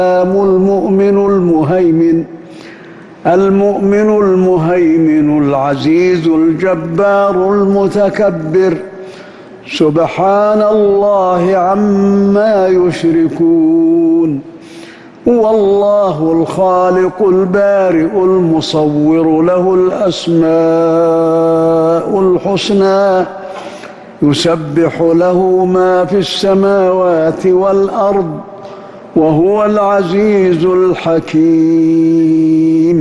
المؤمن المهيمن العزيز الجبار المتكبر سبحان الله عما يشركون هو الله الخالق البارئ المصور له الأسماء الحسنى يسبح له ما في السماوات والأرض وهو العزيز الحكيم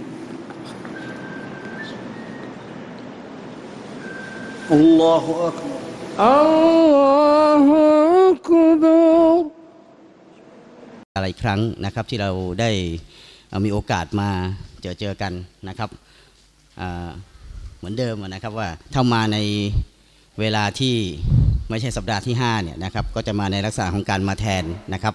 الله أكبر الله أكبر อะไรครั้งนะครับที่เราได้มีโอกาสมาเจอกันนะครับเหมือนเดิมนะครับว่าถ้ามาในเวลาที่ไม่ใช่สัปดาห์ที่5เนี่ยนะครับก็จะมาในลักษณะของการมาแทนนะครับ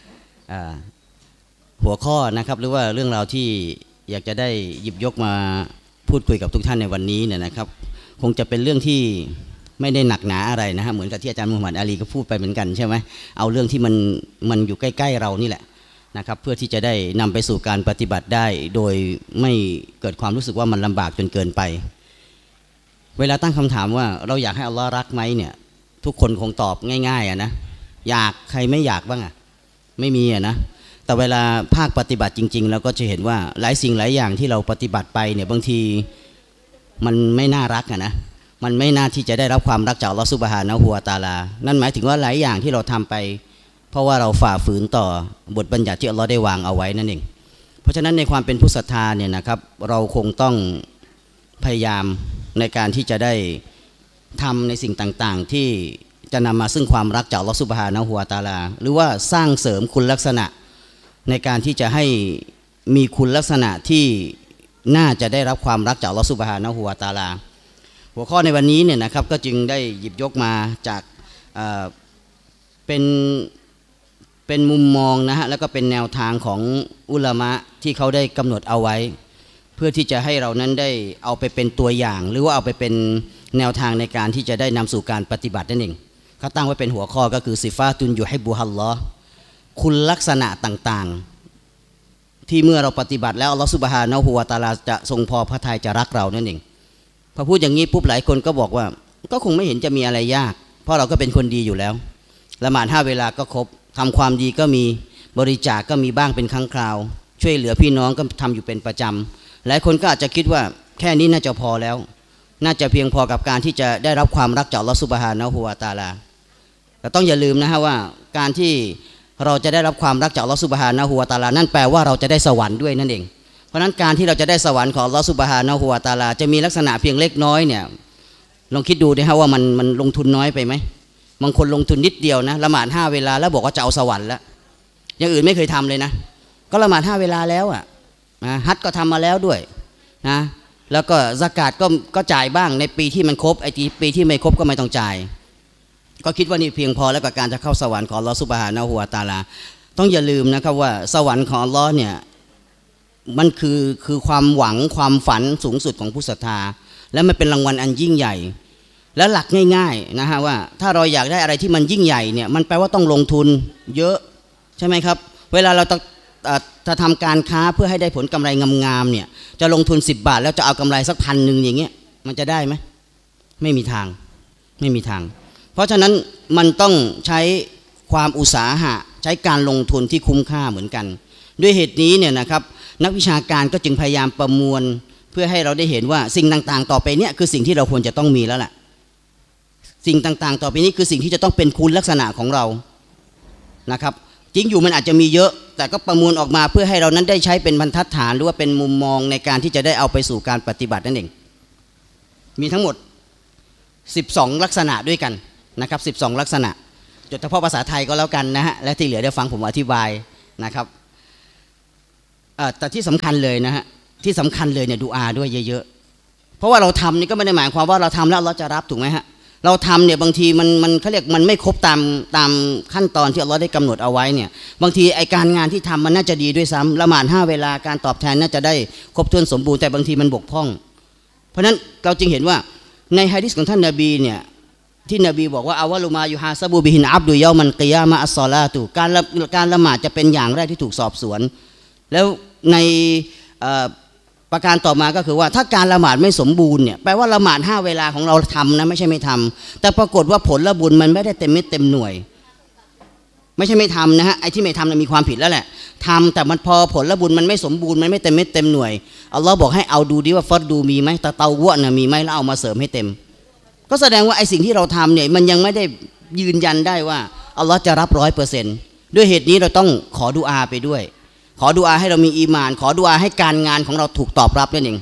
หัวข้อนะครับหรือว่าเรื่องราวที่อยากจะได้หยิบยกมาพูดคุยกับทุกท่านในวันนี้เนี่ยนะครับคงจะเป็นเรื่องที่ไม่ได้หนักหนาอะไรนะฮะเหมือนกับที่อาจารย์มูฮัมหมัดอาลีก็พูดไปเหมือนกันใช่ไหมเอาเรื่องที่มันอยู่ใกล้ๆเรานี่แหละนะครับเพื่อที่จะได้นำไปสู่การปฏิบัติได้โดยไม่เกิดความรู้สึกว่ามันลำบากจนเกินไปเวลาตั้งคำถามว่าเราอยากให้อัลลอฮ์รักไหมเนี่ยทุกคนคงตอบง่ายๆนะอยากใครไม่อยากบ้างไม่มีนะแต่เวลาภาคปฏิบัติจริงๆเราก็จะเห็นว่าหลายสิ่งหลายอย่างที่เราปฏิบัติไปเนี่ยบางทีมันไม่น่ารักนะมันไม่น่าที่จะได้รับความรักจากอัลเลาะห์ซุบฮานะฮูวะตะอาลานั่นหมายถึงว่าหลายอย่างที่เราทำไปเพราะว่าเราฝ่าฝืนต่อบทบัญญัติที่อัลเลาะห์ได้วางเอาไว้นั่นเองเพราะฉะนั้นในความเป็นผู้ศรัทธาเนี่ยนะครับเราคงต้องพยายามในการที่จะได้ทำในสิ่งต่างๆที่จะนำมาซึ่งความรักจากอัลเลาะห์ซุบฮานะฮูวะตะอาลาหรือว่าสร้างเสริมคุณลักษณะในการที่จะให้มีคุณลักษณะที่น่าจะได้รับความรักจากอัลเลาะห์ซุบฮานะฮูวะตะอาลาหัวข้อในวันนี้เนี่ยนะครับก็จึงได้หยิบยกมาจากเป็นมุมมองนะฮะแล้วก็เป็นแนวทางของอุลามะที่เขาได้กำหนดเอาไว้เพื่อที่จะให้เรานั้นได้เอาไปเป็นตัวอย่างหรือว่าเอาไปเป็นแนวทางในการที่จะได้นำสู่การปฏิบัตินั่นเองเขาตั้งไว้เป็นหัวข้อก็คือซิฟาตุนยูฮิบบุฮัลลอฮ์คุณลักษณะต่างๆที่เมื่อเราปฏิบัติแล้วอัลเลาะห์ซุบฮานะฮูวะตะอาลาจะทรงพอพระทัยจะรักเรานั่นเองพอพูดอย่างนี้ปุ๊บหลายคนก็บอกว่าก็คงไม่เห็นจะมีอะไรยากเพราะเราก็เป็นคนดีอยู่แล้วละหมาด5 เวลาก็ครบทำความดีก็มีบริจาคก็มีบ้างเป็นครั้งคราวช่วยเหลือพี่น้องก็ทำอยู่เป็นประจำหลายคนก็อาจจะคิดว่าแค่นี้น่าจะพอแล้วน่าจะเพียงพอกับการที่จะได้รับความรักจากอัลเลาะห์ซุบฮานะฮูวะตะอาลาแต่ต้องอย่าลืมนะฮะว่าการที่เราจะได้รับความรักจากอัลเลาะห์ซุบฮานะฮูวะตะอาลานั่นแปลว่าเราจะได้สวรรค์ด้วยนั่นเองเพราะนั้นการที่เราจะได้สวรรค์ของอัลเลาะห์ซุบฮานะฮูวะตะอาลาจะมีลักษณะเพียงเล็กน้อยเนี่ยลองคิดดูดิฮะว่ามันลงทุนน้อยไปไหมบางคนลงทุนนิดเดียวนะละหมาด5 เวลาแล้วบอกว่าจะเอาสวรรค์แล้วอย่างอื่นไม่เคยทำเลยนะก็ละหมาด5 เวลาแล้วฮัจญ์ก็ทำมาแล้วด้วยนะแล้วก็ซะกาตก็จ่ายบ้างในปีที่มันครบไอ้ปีที่ไม่ครบก็ไม่ต้องจ่ายก็คิดว่านี่เพียงพอแล้วกับการจะเข้าสวรรค์ของอัลเลาะห์ซุบฮานะฮูวะตะอาลาต้องอย่าลืมนะครับว่าสวรรค์ของอัลเลาะห์เนี่ยมันคือความหวังความฝันสูงสุดของผู้ศรัทธาและมันเป็นรางวัลอันยิ่งใหญ่และหลักง่ายๆนะฮะว่าถ้าเราอยากได้อะไรที่มันยิ่งใหญ่เนี่ยมันแปลว่าต้องลงทุนเยอะใช่ไหมครับเวลาเราจะทำการค้าเพื่อให้ได้ผลกำไรงามๆเนี่ยจะลงทุน10 บาทแล้วจะเอากำไรสัก1,000อย่างเงี้ยมันจะได้ไหมไม่มีทางเพราะฉะนั้นมันต้องใช้ความอุตสาหะใช้การลงทุนที่คุ้มค่าเหมือนกันด้วยเหตุนี้เนี่ยนะครับนักวิชาการก็จึงพยายามประมวลเพื่อให้เราได้เห็นว่าสิ่งต่างๆต่อไปเนี่ยคือสิ่งที่เราควรจะต้องมีแล้วแหละสิ่งต่างๆต่อไปนี้คือสิ่งที่จะต้องเป็นคุณลักษณะของเรานะครับจริงอยู่มันอาจจะมีเยอะแต่ก็ประมวลออกมาเพื่อให้เรานั้นได้ใช้เป็นบรรทัดฐานหรือว่าเป็นมุมมองในการที่จะได้เอาไปสู่การปฏิบัตินั่นเองมีทั้งหมด12 ลักษณะด้วยกันนะครับ12 ลักษณะจดเฉพาะภาษาไทยก็แล้วกันนะฮะและที่เหลือเดี๋ยวฟังผมอธิบายนะครับแต่ที่สำคัญเลยนะฮะที่สำคัญเลยเนี่ยดูอาด้วยเยอะๆเพราะว่าเราทำนี่ก็ไม่ได้หมายความว่าเราทำแล้วเราจะรับถูกไหมฮะเราทำเนี่ยบางทีมันเขาเรียกมันไม่ครบตามขั้นตอนที่อัลเลาะห์ได้กำหนดเอาไว้เนี่ยบางทีไอการงานที่ทำมันน่าจะดีด้วยซ้ำละหมาด5 เวลาการตอบแทนน่าจะได้ครบถ้วนสมบูรณ์แต่บางทีมันบกพร่องเพราะฉะนั้นเราจึงเห็นว่าในหะดีษของท่านนบีเนี่ยที่นบีบอกว่าอาวะลุมายูฮาซาบูบิฮินอับดุยอมันกิยามะอัสซอลาตุการละหมาดจะเป็นอย่างแรกที่ถูกสอบสวนแล้วในประการต่อมาก็คือว่าถ้าการละหมาดไม่สมบูรณ์เนี่ยแปลว่าละหมาด5เวลาของเราทำนะไม่ใช่ไม่ทำแต่ปรากฏว่าผลละบุญมันไม่ได้เต็มเม็ดเต็มหน่วยไม่ใช่ไม่ทำนะฮะไอ้ที่ไม่ทำมีความผิดแล้วแหละทำแต่มันพอผลละบุญมันไม่สมบูรณ์มันไม่เต็มเม็ดเต็มหน่วยอัลลอฮ์บอกให้เอาดูดิว่าฟัดดูมีไหมตะเตาวะนะมีไหมแล้วเอามาเสริมให้เต็มก็แสดงว่าไอ้สิ่งที่เราทำเนี่ยมันยังไม่ได้ยืนยันได้ว่าอัลลอฮ์จะรับ 100% ด้วยเหตุนี้เราต้องขอดุอาไปด้วยขอดุอาให้เรามีอีหม่านขอดุอาให้การงานของเราถูกตอบรับนั่นเอง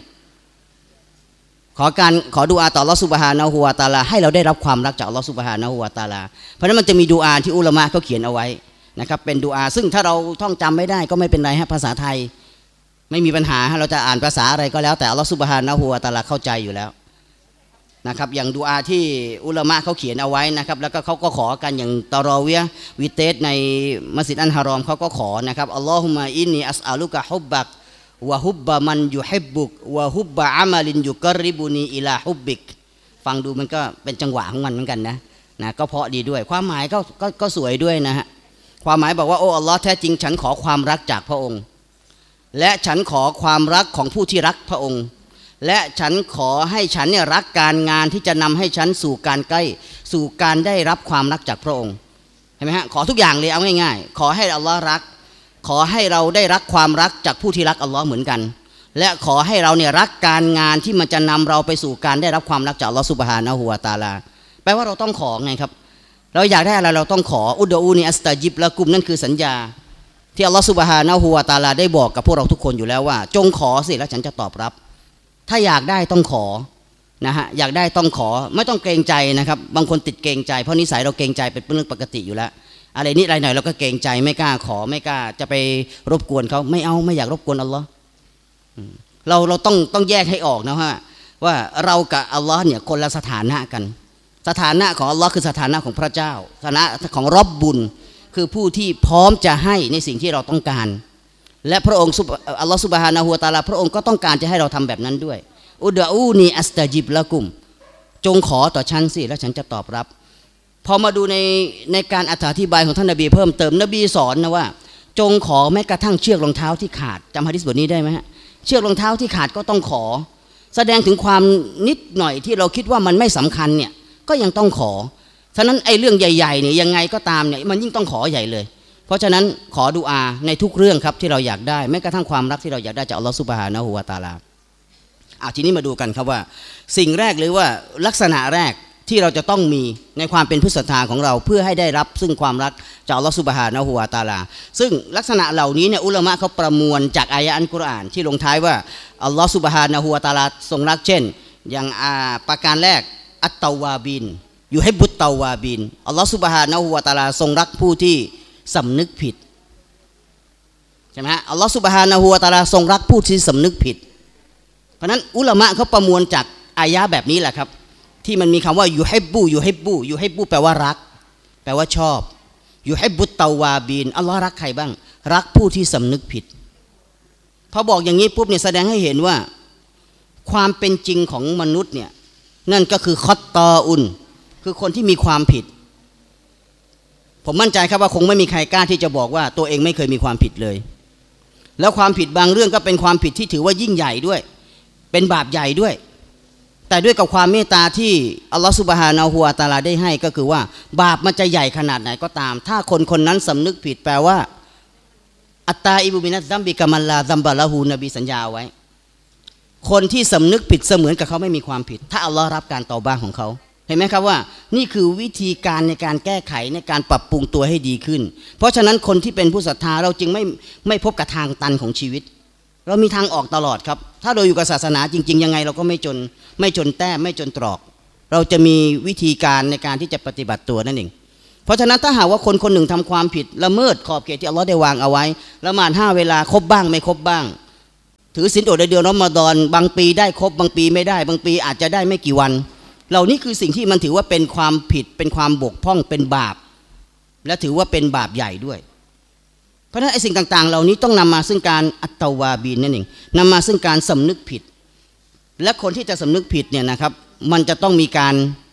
ขอดุอาต่ออัลเลาะห์ซุบฮานะฮูวะตะอาลาให้เราได้รับความรักจากอัลเลาะห์ซุบฮานะฮูวะตะอาลาเพราะฉะนั้นมันจะมีดุอาที่อุลามะเขาเขียนเอาไว้นะครับเป็นดุอาซึ่งถ้าเราท่องจำไม่ได้ก็ไม่เป็นไรฮะภาษาไทยไม่มีปัญหาเราจะอ่านภาษาอะไรก็แล้วแต่อัลเลาะห์ซุบฮานะฮูวะตะอาลาเข้าใจอยู่แล้วนะครับอย่างดุอาที่อุลามะเขาเขียนเอาไว้นะครับแล้วก็เขาก็ขอกันอย่างตะรอเวียห์วิเตสในมัสยิดอันฮารอมเขาก็ขอนะครับอัลลอฮุมะอินนีอัสอาลุกะฮุบบักวะฮุบบะมันยุฮิบบุกวะฮุบบะอามัลินยุกริบุนีอิลาฮุบบิกฟังดูมันก็เป็นจังหวะของมันเหมือนกันนะก็เพราะดีด้วยความหมายก็สวยด้วยนะฮะความหมายบอกว่าโอ้อัลลอฮ์แท้จริงฉันขอความรักจากพระองค์และฉันขอความรักของผู้ที่รักพระองค์และฉันขอให้ฉันเนี่ยรักการงานที่จะนำให้ฉันสู่การใกล้สู่การได้รับความรักจากพระองค์เห็นไหมฮะขอทุกอย่างเลยเอาง่ายๆขอให้อัลลอฮ์รักขอให้เราได้รักความรักจากผู้ที่รักอัลลอฮ์เหมือนกันและขอให้เราเนี่ยรักการงานที่มันจะนำเราไปสู่การได้รับความรักจากอัลลอฮ์ซุบฮานะฮูวะตะอาลาแปลว่าเราต้องขอไงครับเราอยากได้อะไรเราต้องขออุดอูนีอัสตาจิบละกุมนั่นคือสัญญาที่อัลลอฮ์ซุบฮานะฮูวะตะอาลาได้บอกกับพวกเราทุกคนอยู่แล้วว่าจงขอสิแล้วฉันจะตอบรับถ้าอยากได้ต้องขอนะฮะอยากได้ต้องขอไม่ต้องเกรงใจนะครับบางคนติดเกรงใจเพราะนิสัยเราเกรงใจเป็นเรื่องปกติอยู่แล้วอะไรนิดอะไรหน่อยเราก็เกรงใจไม่กล้าขอไม่กล้าจะไปรบกวนเขาไม่เอาไม่อยากรบกวนอัลลอฮ์เราต้องแยกให้ออกนะฮะว่าเรากับอัลลอฮ์เนี่ยคนละสถานะกันสถานะของอัลลอฮ์คือสถานะของพระเจ้าสถานะของรอบบุญคือผู้ที่พร้อมจะให้ในสิ่งที่เราต้องการและพระองค์อัลลอฮฺซุบฮานะฮูวะตะอาลาพระองค์ก็ต้องการจะให้เราทำแบบนั้นด้วยอุดอูนีอัสตาจิบละกุมจงขอต่อฉันสิแล้วฉันจะตอบรับพอมาดูในการอธิบายของท่านนบีเพิ่มเติมนบีสอนนะว่าจงขอแม้กระทั่งเชือกรองเท้าที่ขาดจำหะดีษบทนี้ได้ไหมฮะเชือกรองเท้าที่ขาดก็ต้องขอแสดงถึงความนิดหน่อยที่เราคิดว่ามันไม่สำคัญเนี่ยก็ยังต้องขอฉะนั้นไอ้เรื่องใหญ่ๆเนี่ยยังไงก็ตามเนี่ยมันยิ่งต้องขอใหญ่เลยเพราะฉะนั้นขอดุอาในทุกเรื่องครับที่เราอยากได้แม้กระทั่งความรักที่เราอยากได้จากอัลลอฮฺซุบฮานะฮูวะตะอาลาทีนี้มาดูกันครับว่าสิ่งแรกหรือว่าลักษณะแรกที่เราจะต้องมีในความเป็นผู้ศรัทธาของเราเพื่อให้ได้รับซึ่งความรักจากอัลลอฮฺซุบฮานะฮูวะตะอาลาซึ่งลักษณะเหล่านี้เนี่ยอุลามะเขาประมวลจากอายะอัลกุรอานที่ลงท้ายว่าอัลลอฮฺซุบฮานะฮูวะตะอาลาทรงรักเช่นอย่างประการแรกอัตตาวาบินยูฮิบบุตตาวาบินอัลลอฮฺซุบฮานะฮูวะตะอาลาทรงรักผู้ที่สำนึกผิดใช่ไหมฮะอัลลอฮฺซุบฮานะฮูวะตะอาลาทรงรักผู้ที่สำนึกผิดเพราะนั้นอุลามะเขาประมวลจากอายะแบบนี้แหละครับที่มันมีคำว่ายูฮิบบูยูฮิบบูยูฮิบบูแปลว่ารักแปลว่าชอบยูฮิบบุตตาวาบินอัลลอฮ์รักใครบ้างรักผู้ที่สำนึกผิดพอบอกอย่างนี้ปุ๊บเนี่ยแสดงให้เห็นว่าความเป็นจริงของมนุษย์เนี่ยนั่นก็คือคอตตออุนคือคนที่มีความผิดผมมั่นใจครับว่าคงไม่มีใครกล้าที่จะบอกว่าตัวเองไม่เคยมีความผิดเลยแล้วความผิดบางเรื่องก็เป็นความผิดที่ถือว่ายิ่งใหญ่ด้วยเป็นบาปใหญ่ด้วยแต่ด้วยกับความเมตตาที่อัลลอฮฺซุบฮานะฮูวะตะอาลาได้ให้ก็คือว่าบาปมันจะใหญ่ขนาดไหนก็ตามถ้าคนนั้นสำนึกผิดแปลว่าอัตตาอิบุมินัสซัมบิกะมัลลาซัมบะละฮูนบีสัญญาไว้คนที่สำนึกผิดเสมือนกับเขาไม่มีความผิดถ้าอัลลอฮ์รับการตอบาของเขาเห็นไหมครับว่านี่คือวิธีการในการแก้ไขในการปรับปรุงตัวให้ดีขึ้นเพราะฉะนั้นคนที่เป็นผู้ศรัทธาเราจึงไม่พบกับทางตันของชีวิตเรามีทางออกตลอดครับถ้าเราอยู่กับศาสนาจริงๆยังไงเราก็ไม่จนแต้มไม่จนตรอกเราจะมีวิธีการในการที่จะปฏิบัติตัวนั่นเองเพราะฉะนั้นถ้าหากว่าคนหนึ่งทำความผิดละเมิดขอบเขตที่อัลลอฮ์ได้วางเอาไว้ละหมาด5เวลาครบบ้างไม่ครบบ้างถือศีลอดในเดือนรอมฎอนบางปีได้ครบบางปีไม่ได้บางปีอาจจะได้ไม่กี่วันเหล่านี้คือสิ่งที่มันถือว่าเป็นความผิดเป็นความบกพร่องเป็นบาปและถือว่าเป็นบาปใหญ่ด้วยเพราะฉะนั้นไอ้สิ่งต่างๆเหล่านี้ต้องนำมาซึ่งการอัตตาวาบินนั่นเองนำมาซึ่งการสำนึกผิดและคนที่จะสำนึกผิดเนี่ยนะครับมันจะต้องมีการ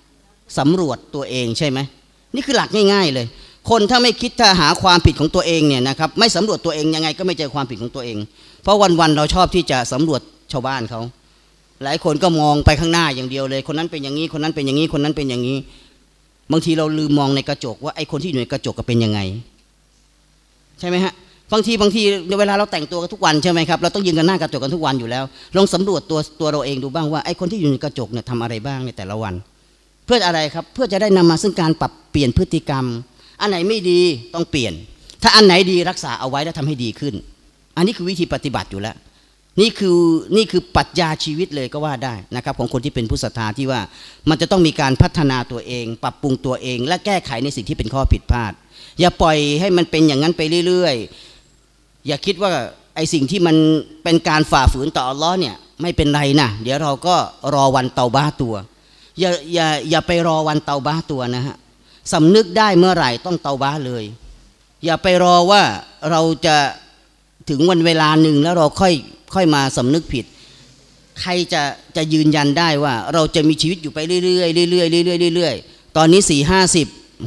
สำรวจตัวเองใช่ไหมนี่คือหลักง่ายๆเลยคนถ้าไม่คิดถ้าหาความผิดของตัวเองเนี่ยนะครับไม่สำรวจตัวเองยังไงก็ไม่เจอความผิดของตัวเองเพราะวันๆเราชอบที่จะสำรวจชาวบ้านเขาหลายคนก็มองไปข้างหน้าอย่างเดียวเลยคนนั้นเป็นอย่างนี้คนนั้นเป็นอย่างนี้คนนั้นเป็นอย่างนี้บางทีเราลืมมองในกระจกว่าไอ้คนที่อยู่ในกระจกก็เป็นยังไงใช่ไหมฮะบางทีเวลาเราแต่งตัวกันทุกวันใช่ไหมครับเราต้องยืนกันหน้ากระจกกันทุกวันอยู่แล้วลองสำรวจตัวเราเองดูบ้างว่าไอ้คนที่อยู่ในกระจกเนี่ยทำอะไรบ้างในแต่ละวันเพื่ออะไรครับเพื่อจะได้นำมาซึ่งการปรับเปลี่ยนพฤติกรรมอันไหนไม่ดีต้องเปลี่ยนถ้าอันไหนดีรักษาเอาไว้แล้วทำให้ดีขึ้นอันนี้คือวิธีปฏิบัติอยู่แล้วนี่คือปรัชญาชีวิตเลยก็ว่าได้นะครับของคนที่เป็นผู้ศรัทธาที่ว่ามันจะต้องมีการพัฒนาตัวเองปรับปรุงตัวเองและแก้ไขในสิ่งที่เป็นข้อผิดพลาดอย่าปล่อยให้มันเป็นอย่างนั้นไปเรื่อยๆอย่าคิดว่าไอ้สิ่งที่มันเป็นการฝ่าฝืนต่ออัลเลาะห์เนี่ยไม่เป็นไรนะเดี๋ยวเราก็รอวันเตาบะห์ตัวอย่าไปรอวันเตาบะห์ตัวนะฮะสำนึกได้เมื่อไหร่ต้องเตาบะห์เลยอย่าไปรอว่าเราจะถึงวันเวลาหนึ่งแล้วเราค่อยมาสำนึกผิดใครจะยืนยันได้ว่าเราจะมีชีวิตอยู่ไปเรื่อยๆเรื่อยๆเรื่อยๆตอนนี้40 50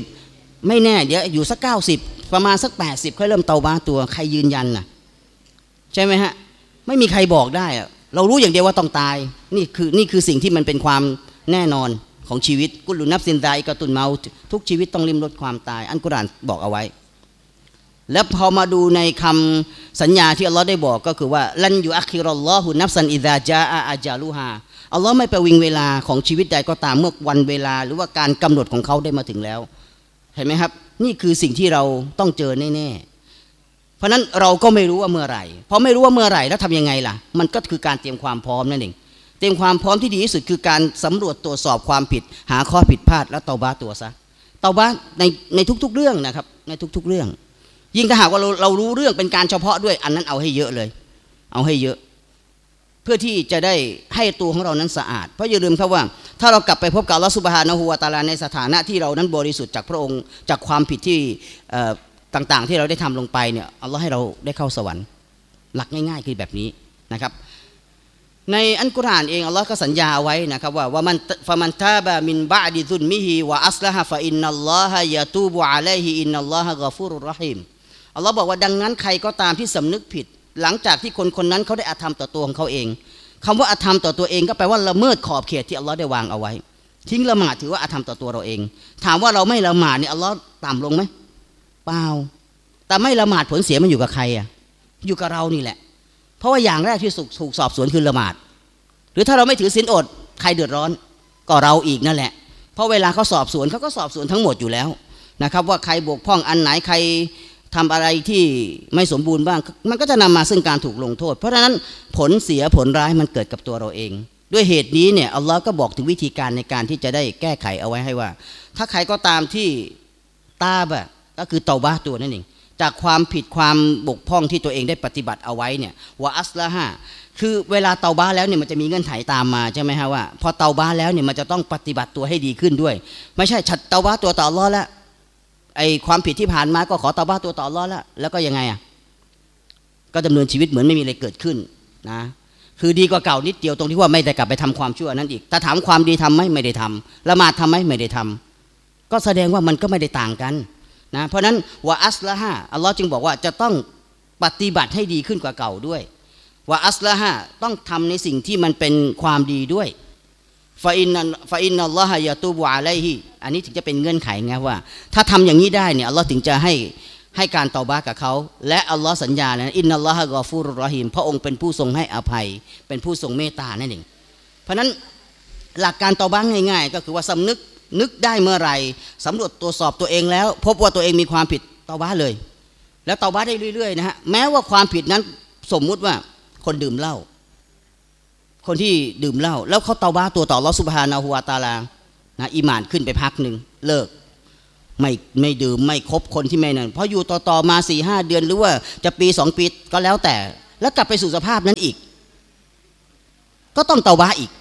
60ไม่แน่เดี๋ยวอยู่สัก90ประมาณสัก80ค่อยเริ่มเตาบะห์ตัวใครยืนยันน่ะใช่ไหมฮะไม่มีใครบอกได้เรารู้อย่างเดียวว่าต้องตายนี่คือสิ่งที่มันเป็นความแน่นอนของชีวิตกุลลุนัฟซินซาอิกะตุนเมาต์ทุกชีวิตต้องลิ้มรสความตายอัลกุรอานบอกเอาไว้แล้วพอมาดูในคำสัญญาที่อัลลอฮ์ได้บอกก็คือว่าลันยูอัคคิรัลลอฮุนัฟซันอิซาจาอาจาลูฮาอัลลอฮ์ไม่ประวิงเวลาของชีวิตใดก็ตามเมื่อวันเวลาหรือว่าการกำหนดของเขาได้มาถึงแล้วเห็นไหมครับนี่คือสิ่งที่เราต้องเจอแน่ๆเพราะนั้นเราก็ไม่รู้ว่าเมื่อไหร่พอไม่รู้ว่าเมื่อไหร่แล้วทำยังไงล่ะมันก็คือการเตรียมความพร้อมนั่นเองเตรียมความพร้อมที่ดีที่สุดคือการสำรวจตรวจสอบความผิดหาข้อผิดพลาดแล้วเตาบะห์ตัวซะเตาบะห์ในทุกๆเรื่องนะครับในทุกๆเรื่องยิ่งถ้าหากว่าเรารู้เรื่องเป็นการเฉพาะด้วยอันนั้นเอาให้เยอะเลยเอาให้เยอะเพื่อที่จะได้ให้ตัวของเรานั้นสะอาดเพราะอย่าลืมครับว่าถ้าเรากลับไปพบกับอัลเลาะห์ซุบฮานะฮูวะตะอาลาในสถานะที่เรานั้นบริสุทธิ์จากพระองค์จากความผิดที่ต่างๆที่เราได้ทำลงไปเนี่ยอัลเลาะห์ให้เราได้เข้าสวรรค์หลักง่ายๆคือแบบนี้นะครับในอัลกุรอานเองอัลเลาะห์ก็สัญญาเอาไว้นะครับว่ามันตาบะมินบะดิซุลมิฮิวะอัสละฮะฟะอินนัลลอฮะยะตูบุอะลัยฮิอินนัลลอฮะกอฟูรุรเราะฮีมอัลลอฮ์บอกว่าดังนั้นใครก็ตามที่สำนึกผิดหลังจากที่คนนั้นเขาได้อาธรรมต่อตัวของเขาเองคำว่าอาธรรมต่อตัวเองก็แปลว่าละเมิดขอบเขตที่อัลลอฮ์ได้วางเอาไว้ทิ้งละหมาดถือว่าอาธรรมต่อตัวเราเองถามว่าเราไม่ละหมาดเนี่ยอัลลอฮ์ต่ำลงไหมเปล่าแต่ไม่ละหมาดผลเสียมันอยู่กับใครอยู่กับเรานี่แหละเพราะว่าอย่างแรกที่ถูกสอบสวนคือละหมาดหรือถ้าเราไม่ถือศีลอดใครเดือดร้อนก็เราอีกนั่นแหละเพราะเวลาเขาสอบสวนเขาก็สอบสวนทั้งหมดอยู่แล้วนะครับว่าใครบกพร่องอันไหนใครทำอะไรที่ไม่สมบูรณ์บ้างมันก็จะนำมาซึ่งการถูกลงโทษเพราะฉะนั้นผลเสียผลร้ายมันเกิดกับตัวเราเองด้วยเหตุนี้เนี่ยอัลลอฮ์ก็บอกถึงวิธีการในการที่จะได้แก้ไขเอาไว้ให้ว่าถ้าใครก็ตามที่ตาบะก็คือเตาบะห์ตัวนั่นเองจากความผิดความบกพร่องที่ตัวเองได้ปฏิบัติเอาไว้เนี่ยวะอัสละฮะคือเวลาเตาบะห์แล้วเนี่ยมันจะมีเงื่อนไขตามมาใช่ไหมฮะว่าพอเตาบะห์แล้วเนี่ยมันจะต้องปฏิบัติตัวให้ดีขึ้นด้วยไม่ใช่ฉัดเตาบะห์ตัวต่ออัลลอฮ์แล้วไอความผิดที่ผ่านมาก็ขอเตาบะห์ตัวต่ออัลลอฮ์แล้วก็ยังไงก็ดำเนินชีวิตเหมือนไม่มีอะไรเกิดขึ้นนะคือดีกว่าเก่านิดเดียวตรงที่ว่าไม่ได้กลับไปทำความชั่วนั้นอีกแต่ถามความดีทำไหมไม่ได้ทำละหมาดทำไหมไม่ได้ทำก็แสดงว่ามันก็ไม่ได้ต่างกันนะเพราะนั้นวะอัสละฮะอัลลอฮ์จึงบอกว่าจะต้องปฏิบัติให้ดีขึ้นกว่าเก่าด้วยวะอัสละฮะต้องทำในสิ่งที่มันเป็นความดีด้วยฟาอินนัลลอฮะยะตูบุอะลัยฮิอันนี้ถึงจะเป็นเงื่อนไขไงว่าถ้าทำอย่างนี้ได้เนี่ยอัลลอฮ์ถึงจะให้การเตาบะห์กับเขาและอัลลอฮ์สัญญานะอินนัลลอฮะกอฟูรุรเราะฮีมพระองค์เป็นผู้ทรงให้อภัยเป็นผู้ทรงเมตตานั่นเองเพราะนั้นหลักการเตาบะห์ง่ายๆก็คือว่าสำนึกได้เมื่อไหร่สำรวจตรวจสอบตัวเองแล้วพบว่าตัวเองมีความผิดเตาบะห์เลยแล้วเตาบะห์ได้เรื่อยๆนะฮะแม้ว่าความผิดนั้นสมมุติว่าคนดื่มเหล้าคนที่ดื่มเหล้าแล้วเขาเตาบะห์ตัวต่ออัลเลาะห์ซุบฮานะฮูวะตะอาลานะอีหม่านขึ้นไปพักนึงเลิกไม่ดื่มไม่คบคนที่ไม่นั่นพออยู่ต่อมา 4-5 เดือนหรือว่าจะปี2 ปีก็แล้วแต่แล้วกลับไปสู่สภาพนั้นอีกก็ต้องเตาบะห์อีก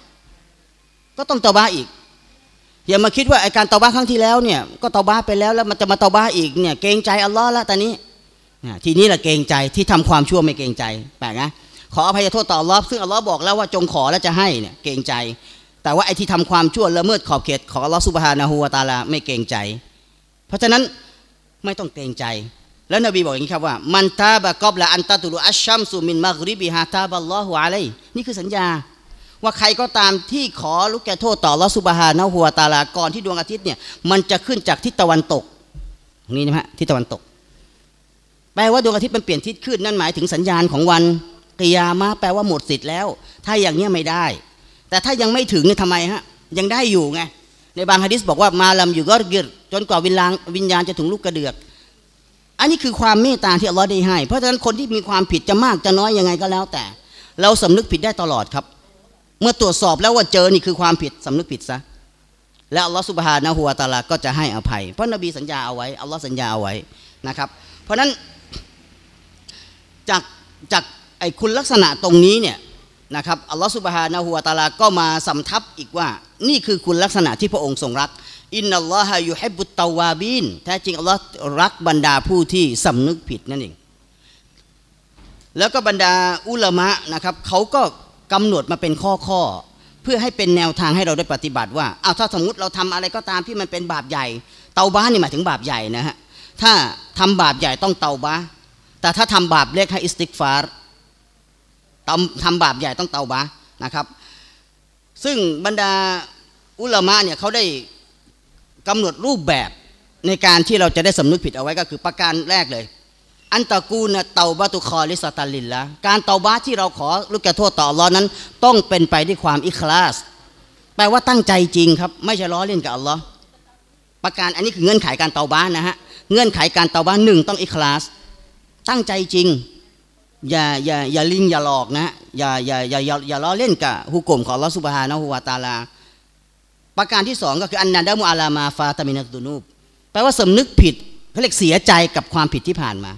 อย่ามาคิดว่าไอ้การเตาบะห์ครั้งที่แล้วเนี่ยก็เตาบะห์ไปแล้วมันจะมาเตาบะห์อีกเนี่ยเกรงใจอัลเลาะห์ละตอนนี้ทีนี้แหละเกรงใจที่ทำความชั่วไม่เกรงใจแปลกนะขออภัยโทษต่ออัลเลาะห์ซึ่งอัลเลาะห์บอกแล้วว่าจงขอแล้วจะให้เนี่ยเกรงใจแต่ว่าไอ้ที่ทำความชั่วละเมิดขอบเขตของอัลลอฮฺซุบฮานะฮูวะตะอาลาไม่เกรงใจเพราะฉะนั้นไม่ต้องเกรงใจแล้วนบีบอกอย่างนี้ครับว่ามันตาบะกอบละอันตะตุลุอัชชัมซุมินมักริบิฮาตาบัลลอฮุอะลัยนี่คือสัญญาว่าใครก็ตามที่ขอลุกแก่โทษต่ออัลลอฮฺซุบฮานะฮูวะตะอาลาก่อนที่ดวงอาทิตย์เนี่ยมันจะขึ้นจากทิศตะวันตกนี่นะฮะทิศตะวันตกแปลว่าดวงอาทิตย์มันเปลี่ยนทิศขึ้นนั่นหมายถึงสัญญาณของวันกิยามะห์แปลว่าหมดสิทธิ์แล้วถ้าอย่างนี้ไม่ได้แต่ถ้ายังไม่ถึงเนี่ยทำไมฮะยังได้อยู่ไงในบางหะดีษบอกว่ามาลัมอยู่ก็กิรจนกว่าวิญญาณจะถึงลูกกระเดือกอันนี้คือความเมตตาที่อัลลอฮ์ได้ให้เพราะฉะนั้นคนที่มีความผิดจะมากจะน้อยยังไงก็แล้วแต่เราสำนึกผิดได้ตลอดครับเมื่อตรวจสอบแล้วว่าเจอนี่คือความผิดสำนึกผิดซะและอัลลอฮ์ซุบฮานะฮูวะตะอาลาก็จะให้อภัยเพราะนบีสัญญาเอาไว้อัลลอฮ์สัญญาเอาไว้นะครับเพราะฉะนั้นจากไอ้คุณลักษณะตรงนี้เนี่ยนะครับอัลลอฮฺซุบฮานะฮูวะตะอาลาก็มาสำทับอีกว่านี่คือคุณลักษณะที่พระองค์ทรงรักอินนัลลอฮะยุฮิบบุตตาวาบีนแท้จริงอัลลอฮ์รักบรรดาผู้ที่สำนึกผิดนั่นเองแล้วก็บรรดาอุลามะนะครับเขาก็กำหนดมาเป็นข้อเพื่อให้เป็นแนวทางให้เราได้ปฏิบัติว่าถ้าสมมติเราทำอะไรก็ตามที่มันเป็นบาปใหญ่เตาบะห์นี่หมายถึงบาปใหญ่นะฮะถ้าทำบาปใหญ่ต้องเตาบะห์แต่ถ้าทำบาปเล็กให้อิสติกฟารทำบาปใหญ่ต้องเตาบะห์นะครับซึ่งบรรดาอุลามะเนี่ยเขาได้กำหนดรูปแบบในการที่เราจะได้สำนึกผิดเอาไว้ก็คือประการแรกเลยอันตะกูนะเตาบะตุคอลิสตัลลิลละการเตาบะห์ที่เราขอลุกแก่โทษต่ออัลเลาะห์นั้นต้องเป็นไปด้วยความอิคลาสแปลว่าตั้งใจจริงครับไม่ใช่ล้อเล่นกับอัลเลาะห์ประการอันนี้คือเงื่อนไขการเตาบะห์นะฮะเงื่อนไขการเตาบะห์หนึ่งต้องอิคลาสตั้งใจจริงอย่าลิงอย่าหลอกนะอย่าล้อเล่นกับฮุกมของอัลเลาะห์ซุบฮานะฮูวะตะอาลาประการที่สองก็คืออันนาดะมุอาลามาฟาตามินัตดุนูบแปลว่าสำนึกผิดเขาเรียกเสียใจกับความผิดที่ผ่านมา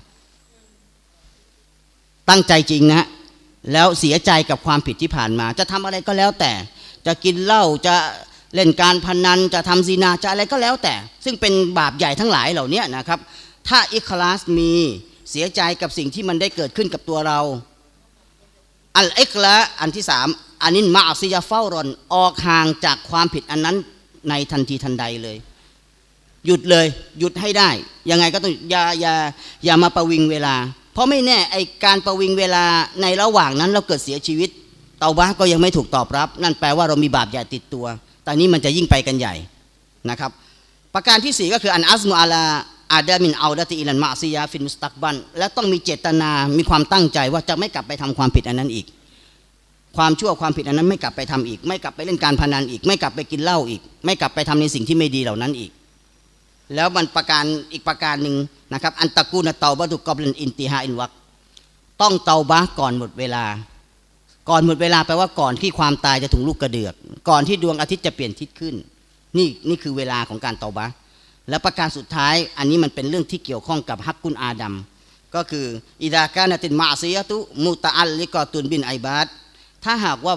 ตั้งใจจริงนะแล้วเสียใจกับความผิดที่ผ่านมาจะทำอะไรก็แล้วแต่จะกินเหล้าจะเล่นการพนันจะทำซินาจะอะไรก็แล้วแต่ซึ่งเป็นบาปใหญ่ทั้งหลายเหล่านี้นะครับถ้าอิคลาสมีเสียใจกับสิ่งที่มันได้เกิดขึ้นกับตัวเราอัลอิกละอันที่สามอานินมาอัซิยาเฝ้ารอนออกห่างจากความผิดอันนั้นในทันทีทันใดเลยหยุดเลยหยุดให้ได้ยังไงก็ต้องอย่ามาประวิงเวลาเพราะไม่แน่ไอการประวิงเวลาในระหว่างนั้นเราเกิดเสียชีวิตเตาบะห์ก็ยังไม่ถูกตอบรับนั่นแปลว่าเรามีบาปใหญ่ติดตัวตอนนี้มันจะยิ่งไปกันใหญ่นะครับประการที่สี่ก็คืออันอัซมุอาลาอาดามินเอาดะติอิลันมาซิยาฟินมุสตักบันและต้องมีเจตนามีความตั้งใจว่าจะไม่กลับไปทำความผิดอันนั้นอีกความชั่วความผิดอันนั้นไม่กลับไปทำอีกไม่กลับไปเล่นการพนันอีกไม่กลับไปกินเหล้าอีกไม่กลับไปทำในสิ่งที่ไม่ดีเหล่านั้นอีกแล้วมันประการอีกประการหนึ่งนะครับอันตะกูนะเตาบะตุกอบลินอินติฮาอินวักต้องเตาบะห์ก่อนหมดเวลาก่อนหมดเวลาแปลว่าก่อนที่ความตายจะถึงลูกกระเดือกก่อนที่ดวงอาทิตย์จะเปลี่ยนทิศขึ้นนี่คือเวลาของการเตาบะห์และประการสุดท้ายอันนี้มันเป็นเรื่องที่เกี่ยวข้องกับฮักกุนอาดัมก็คืออิดากานะตินมาซิยะตุมุตะอัลลิกอตุนบินไอบาดถ้าหากว่า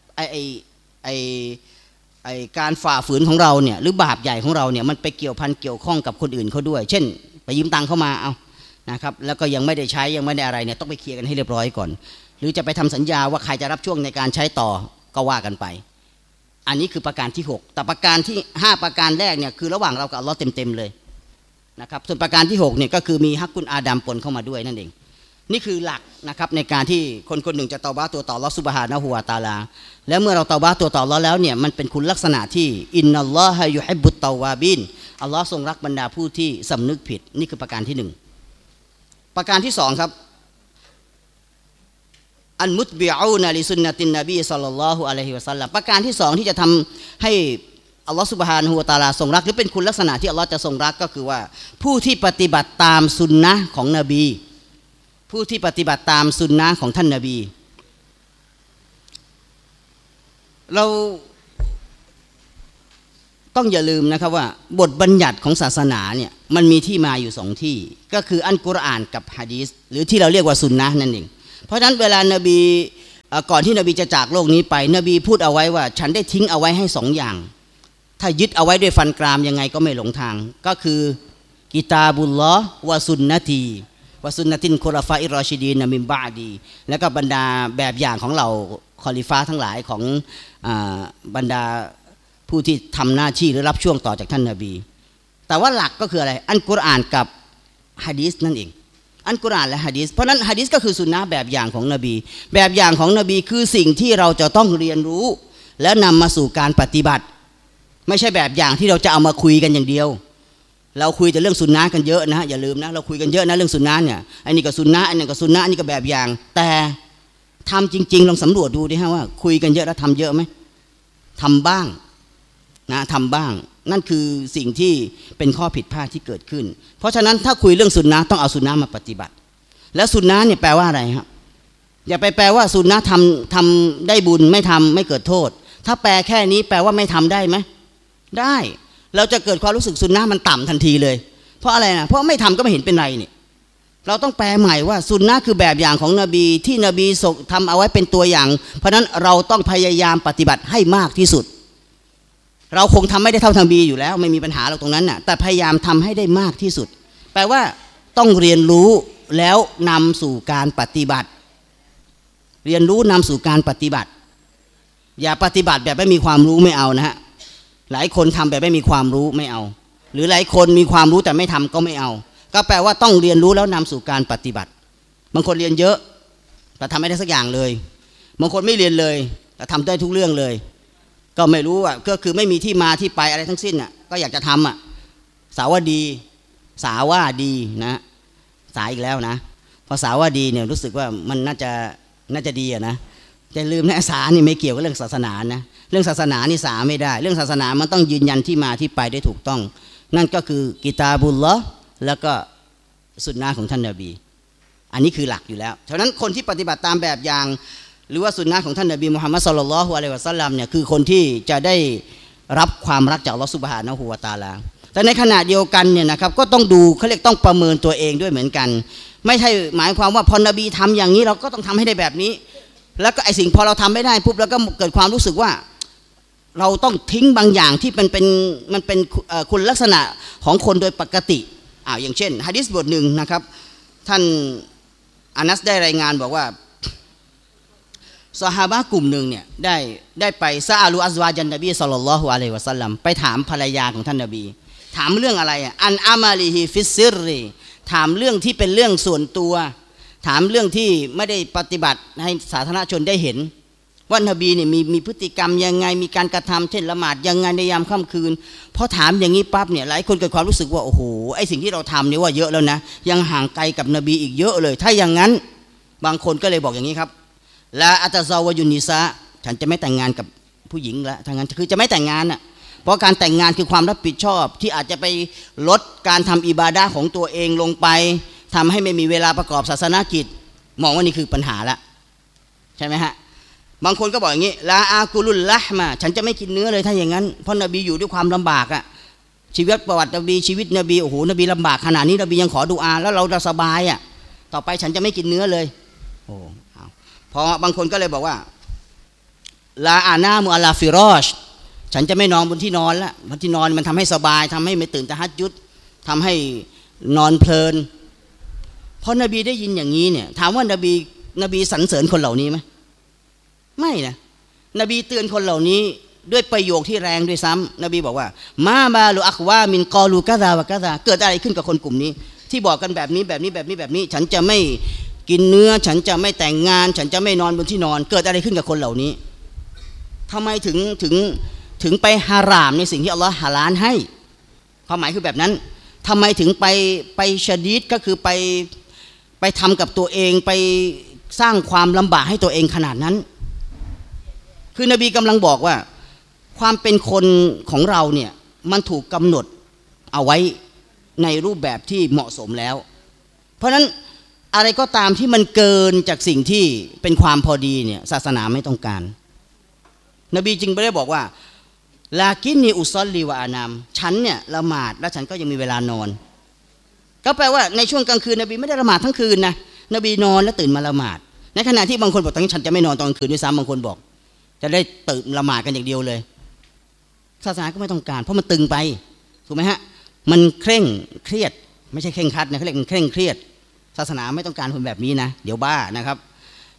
ไอการฝ่าฝืนของเราเนี่ยหรือบาปใหญ่ของเราเนี่ยมันไปเกี่ยวพันเกี่ยวข้องกับคนอื่นเขาด้วยเช่นไปยืมตังค์เข้ามาเอานะครับแล้วก็ยังไม่ได้ใช้ยังไม่ได้อะไรเนี่ยต้องไปเคลียร์กันให้เรียบร้อยก่อนหรือจะไปทำสัญญาว่าใครจะรับช่วงในการใช้ต่อก็ว่ากันไปอันนี้คือประการที่6แต่ประการที่5ประการแรกเนี่ยคือระหว่างเรากับอัลเลาะห์เต็มเลยนะครับส่วนประการที่6เนี่ยก็คือมีฮักกุนอาดัมปนเข้ามาด้วยนั่นเองนี่คือหลักนะครับในการที่คนหนึ่งจะเตาบะห์ตัวต่ออัลเลาะห์ซุบฮานะฮูวะตะอาลาแล้วเมื่อเราเตาบะห์ตัวต่ออัลเลาะห์แล้วเนี่ยมันเป็นคุณลักษณะที่อินนัลลอฮะยุฮิบบุตตาวาบินอัลเลาะห์ทรงรักบรรดาผู้ที่สำนึกผิดนี่คือประการที่1ประการที่2ครับอันมุตบิอูนะลิซุนนะตินนบีศ็อลลัลลอฮุอะลัยฮิวะซัลลัมประการที่2ที่จะทำให้อัลลอฮฺซุบฮานะฮูวะตะอาลาทรงรักหรือเป็นคุณลักษณะที่อัลลอฮฺจะทรงรักก็คือว่าผู้ที่ปฏิบัติตามสุนนะของนบีผู้ที่ปฏิบัติตามสุนนะของท่านนบีเราต้องอย่าลืมนะครับว่าบทบัญญัติของศาสนาเนี่ยมันมีที่มาอยู่2ที่ก็คืออัลกุรอานกับหะดีษหรือที่เราเรียกว่าสุนนะนั่นเองเพราะฉะนั้นเวลานบีก่อนที่นบีจะจากโลกนี้ไปนบีพูดเอาไว้ว่าฉันได้ทิ้งเอาไว้ให้2อย่างถ้ายึดเอาไว้ด้วยฟันกรามยังไงก็ไม่หลงทางก็คือกิตาบุลลอฮ์วะซุนนะตีวะซุนนะตินคุรฟาอิรรอชิดีนมินบะดีแล้วก็บรรดาแบบอย่างของเราคอลิฟ้าทั้งหลายของบรรดาผู้ที่ทำหน้าที่หรือรับช่วงต่อจากท่านนบีแต่ว่าหลักก็คืออะไรอัลกุรอานกับหะดีษนั่นเองอัลกุรอานและหะดีษเพราะนั้นหะดีษก็คือสุนนะแบบอย่างของนบีแบบอย่างของนบีคือสิ่งที่เราจะต้องเรียนรู้แล้วนำมาสู่การปฏิบัติไม่ใช่แบบอย่างที่เราจะเอามาคุยกันอย่างเดียวเราคุยแต่เรื่องสุนนะกันเยอะนะอย่าลืมนะเราคุยกันเยอะนะเรื่องสุนนะเนี่ยอันนี้ก็สุนนะอันนี้ก็สุนนะอันนี้ก็แบบอย่างแต่ทำจริงๆลองสำรวจดูดิฮะว่าคุยกันเยอะแล้วทำเยอะไหมทำบ้างนะทำบ้างนั่นคือสิ่งที่เป็นข้อผิดพลาดที่เกิดขึ้นเพราะฉะนั้นถ้าคุยเรื่องสุนนะต้องเอาสุนนะมาปฏิบัติแล้วสุนนะเนี่ยแปลว่าอะไรครับอย่าไปแปลว่าสุนนะทำได้บุญไม่ทำไม่เกิดโทษถ้าแปลแค่นี้แปลว่าไม่ทำได้ไหมได้เราจะเกิดความรู้สึกสุนนะมันต่ำทันทีเลยเพราะอะไรนะเพราะไม่ทำก็ไม่เห็นเป็นไรนี่เราต้องแปลใหม่ว่าสุนนะคือแบบอย่างของนบีที่นบีทำเอาไว้เป็นตัวอย่างเพราะนั้นเราต้องพยายามปฏิบัติให้มากที่สุดเราคงทำไม่ได้เท่าทางบีอยู่แล้วไม่มีปัญหาเราตรงนั้นน่ะแต่พยายามทำให้ได้มากที่สุดแปลว่าต้องเรียนรู้แล้วนำสู่การปฏิบัติเรียนรู้นำสู่การปฏิบัติอย่าปฏิบัติแบบไม่มีความรู้ไม่เอานะฮะหลายคนทำแบบไม่มีความรู้ไม่เอาหรือหลายคนมีความรู้แต่ไม่ทำก็ไม่เอาก็แปลว่าต้องเรียนรู้แล้วนำสู่การปฏิบัติบางคนเรียนเยอะแต่ทำไม่ได้สักอย่างเลยบางคนไม่เรียนเลยแต่ทำได้ทุกเรื่องเลยก็ไม่รู้อ่ะก็คือไม่มีที่มาที่ไปอะไรทั้งสิ้นอ่ะก็อยากจะทำอ่ะสาวดีนะสายอีกแล้วนะพอสาวดีเนี่ยรู้สึกว่ามันน่าจะดีอ่ะนะจะลืมนะสานี่ไม่เกี่ยวกับเรื่องศาสนานะเรื่องศาสนานี่สาไม่ได้เรื่องศาสนามันต้องยืนยันที่มาที่ไปได้ถูกต้องนั่นก็คือกิตาบุลลอฮ์แล้วก็สุนนะของท่านนบีอันนี้คือหลักอยู่แล้วฉะนั้นคนที่ปฏิบัติตามแบบอย่างหรือว่าสุนนะของท่านนบีมุฮัมมัดศ็อลลัลลอฮุอะลัยฮิวะซัลลัมเนี่ยคือคนที่จะได้รับความรักจากอัลเลาะห์ซุบฮานะฮูวะตะอาลาแต่ในขณะเดียวกันเนี่ยนะครับก็ต้องดูเขาเรียกต้องประเมินตัวเองด้วยเหมือนกันไม่ใช่หมายความว่าพอนบีทำอย่างนี้เราก็ต้องทำให้ได้แบบนี้แล้วก็ไอสิ่งพอเราทำไม่ได้ปุ๊บแล้วก็เกิดความรู้สึกว่าเราต้องทิ้งบางอย่างที่มันเป็นคุณลักษณะของคนโดยปกติอย่างเช่นหะดีษบทหนึ่งนะครับท่านอานัสได้รายงานบอกว่าซอฮาบะห์กลุ่มหนึ่งเนี่ยได้ไปซะอาลูอัซวาจันนบีศ็อลลัลลอฮุอะลัยฮิวะซัลลัมไปถามภรรยาของท่านนบีถามเรื่องอะไรอันอามาลิฮิฟิสซิรรีถามเรื่องที่เป็นเรื่องส่วนตัวถามเรื่องที่ไม่ได้ปฏิบัติให้สาธารณชนได้เห็นว่านบีเนี่ยมีพฤติกรรมยังไงมีการกระทำเช่นละหมาดยังไงในยามค่ำคืนพอถามอย่างนี้ปั๊บเนี่ยหลายคนเกิดความรู้สึกว่าโอ้โหไอสิ่งที่เราทำเนี่ยว่าเยอะแล้วนะยังห่างไกลกับนบีอีกเยอะเลยถ้าอย่างนั้นบางคนก็เลยบอกอย่างนี้ครับละอัตซาวยุนิซะฉันจะไม่แต่งงานกับผู้หญิงละถ้างั้นคือจะไม่แต่งงานน่ะเพราะการแต่งงานคือความรับผิดชอบที่อาจจะไปลดการทำอิบาดะห์ของตัวเองลงไปทำให้ไม่มีเวลาประกอบศาสนกิจมองว่านี่คือปัญหาละใช่ไหมฮะบางคนก็บอกอย่างนี้ลาอากุลุลละห์มาฉันจะไม่กินเนื้อเลยถ้าอย่างนั้นเพราะนบีอยู่ด้วยความลำบากอะชีวิตประวัตินบีชีวิตนบีโอ้โหนบีลำบากขนาดนี้นบียังขอดุอาแล้วเราจะสบายอะต่อไปฉันจะไม่กินเนื้อเลยโอ้พอบางคนก็เลยบอกว่าลาอานามุอัลลาฟิรอชฉันจะไม่นอนบนที่นอนละบนที่นอนมันทำให้สบายทำให้ไม่ตื่นตะฮัจญุดทำให้นอนเพลินพอนบีได้ยินอย่างนี้เนี่ยถามว่านบีสรรเสริญคนเหล่านี้ไหมไม่นะนบีเตือนคนเหล่านี้ด้วยประโยคที่แรงด้วยซ้ำนบีบอกว่ามาบาลูอักวามินกอลูกะซาวะกะซาเกิดอะไรขึ้นกับคนกลุ่มนี้ที่บอกกันแบบนี้ฉันจะไม่กินเนื้อฉันจะไม่แต่งงานฉันจะไม่นอนบนที่นอนเกิดอะไรขึ้นกับคนเหล่านี้ทำไมถึงไปฮารามในสิ่งที่อัลลอฮ์ฮาลาลให้ความหมายคือแบบนั้นทำไมถึงไปชะดีดก็คือไปทำกับตัวเองไปสร้างความลำบากให้ตัวเองขนาดนั้นคือนบีกำลังบอกว่าความเป็นคนของเราเนี่ยมันถูกกำหนดเอาไว้ในรูปแบบที่เหมาะสมแล้วเพราะฉะนั้นอะไรก็ตามที่มันเกินจากสิ่งที่เป็นความพอดีเนี่ยศาสนาไม่ต้องการนบีจึงไม่ได้บอกว่าลากินนีอุซอลลีวะอานามฉันเนี่ยละหมาดแล้วฉันก็ยังมีเวลานอนก็แปลว่าในช่วงกลางคืนนบีไม่ได้ละหมาดทั้งคืนนะนบีนอนแล้วตื่นมาละหมาดในขณะที่บางคนบอกตอนนี้ฉันจะไม่นอนตอนกลางคืนด้วยซ้ำบางคนบอกจะได้ตื่นละหมาดกันอย่างเดียวเลยศาสนาก็ไม่ต้องการเพราะมันตึงไปถูกไหมฮะมันเคร่งเครียดไม่ใช่เคร่งครัดนะเขาเรียกมันเคร่งเครียดศาสนาไม่ต้องการคนแบบนี้นะเดี๋ยวบ้านะครับ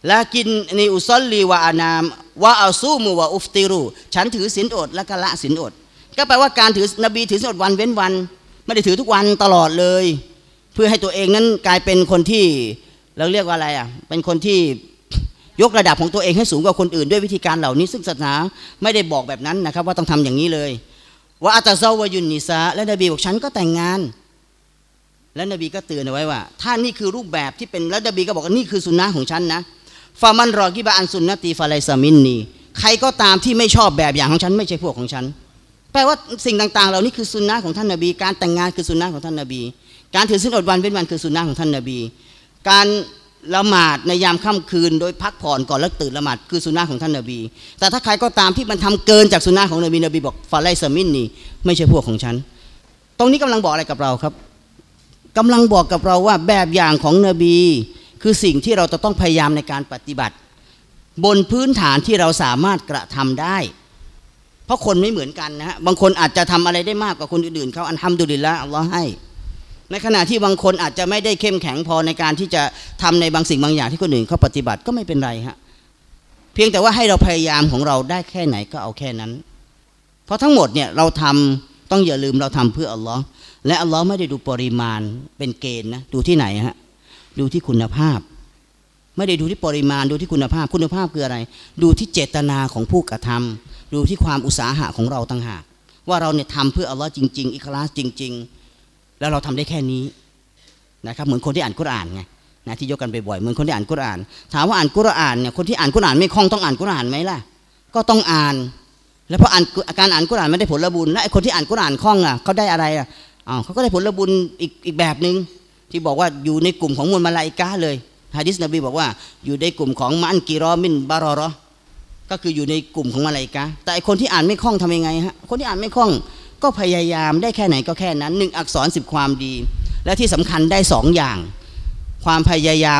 ละกินนีอุซอลลีวะอานามวะอัลซูมุวะอุฟติรูฉันถือศีลอดและก็ละศีลอดก็แปลว่าการถือนบีถือศีลอดวันเว้นวันไม่ได้ถือทุกวันตลอดเลยเพื่อให้ตัวเองนั้นกลายเป็นคนที่เราเรียกว่าอะไรเป็นคนที่ยกระดับของตัวเองให้สูงกว่าคนอื่นด้วยวิธีการเหล่านี้ซึ่งศาสนาไม่ได้บอกแบบนั้นนะครับว่าต้องทำอย่างนี้เลยว่าอัตซาวยุนนิซาและนบีบอกฉันก็แต่งงานและนบีก็เตือนเอาไว้ว่าถ้านี่คือรูปแบบที่เป็นแล้วนบีก็บอกว่านี่คือสุนนะของฉันนะฟามันรอกิบะอันสุนนะตีฟาไลซามินนีใครก็ตามที่ไม่ชอบแบบอย่างของฉันไม่ใช่พวกของฉันแปลว่าสิ่งต่างๆเหล่านี้คือสุนนะของท่านนบีการแต่งงานคือสุนนะของท่านนบีการถือศีลอดวันเว้นวันคือสุนนะของท่านนบีการละหมาดในยามค่ำคืนโดยพักผ่อนก่อนแล้วตื่นละหมาดคือสุนนะของท่านนบีแต่ถ้าใครก็ตามที่มันทำเกินจากสุนนะของนบีบอกฟาไลซามินนีไม่ใช่พวกของฉันตรงนี้กำลังบอกอะไรกับเราครับกำลังบอกกับเราว่าแบบอย่างของนบีคือสิ่งที่เราจะต้องพยายามในการปฏิบัติบนพื้นฐานที่เราสามารถกระทำได้เพราะคนไม่เหมือนกันนะฮะบางคนอาจจะทำอะไรได้มากกว่าคนอื่นๆเขาอัลฮัมดุลิลละห์อัลลอฮ์ให้ในขณะที่บางคนอาจจะไม่ได้เข้มแข็งพอในการที่จะทำในบางสิ่งบางอย่างที่คนอื่นเขาปฏิบัติก็ไม่เป็นไรฮะเพียงแต่ว่าให้เราพยายามของเราได้แค่ไหนก็เอาแค่นั้นเพราะทั้งหมดเนี่ยเราทำต้องอย่าลืมเราทำเพื่ออัลลอฮ์และอัลลอฮ์ไม่ได้ดูปริมาณเป็นเกณฑ์นะดูที่ไหนฮะดูที่คุณภาพไม่ได้ดูที่ปริมาณดูที่คุณภาพคืออะไรดูที่เจตนาของผู้กระทำดูที่ความอุตสาหะของเราต่างหากว่าเราเนี่ยทำเพื่ออัลลอฮ์จริงๆอิคลาสจริงๆแล้วเราทำได้แค่นี้นะครับเหมือนคนที่อ่านกุรอานไงนะที่ยกกันบ่อยๆเหมือนคนที่อ่านกุรอานถามว่าอ่านกุรอานเนี่ยคนที่อ่านกุรอานไม่คล่องต้องอ่านกุรอานไหมล่ะก็ต้องอ่านแล้วพอการอ่านกุรอานไม่ได้ผลบุญและไอ้คนที่อ่านกุรอานคล่องเขาได้อะไรเขาก็ได้ผลบุญอีกแบบนึงที่บอกว่าอยู่ในกลุ่มของมวลมาลาอิกะห์เลยหะดีษนบีบอกว่าอยู่ในกลุ่มของมันกิรอมินบารอรอก็คืออยู่ในกลุ่มของมาลาอิกะห์แต่ไอ้คนที่อ่านไม่คล่องทำยังไงฮะคนที่อ่านไม่คล่องก็พยายามได้แค่ไหนก็แค่นั้น1อักษร10ความดีและที่สำคัญได้2อย่างความพยายาม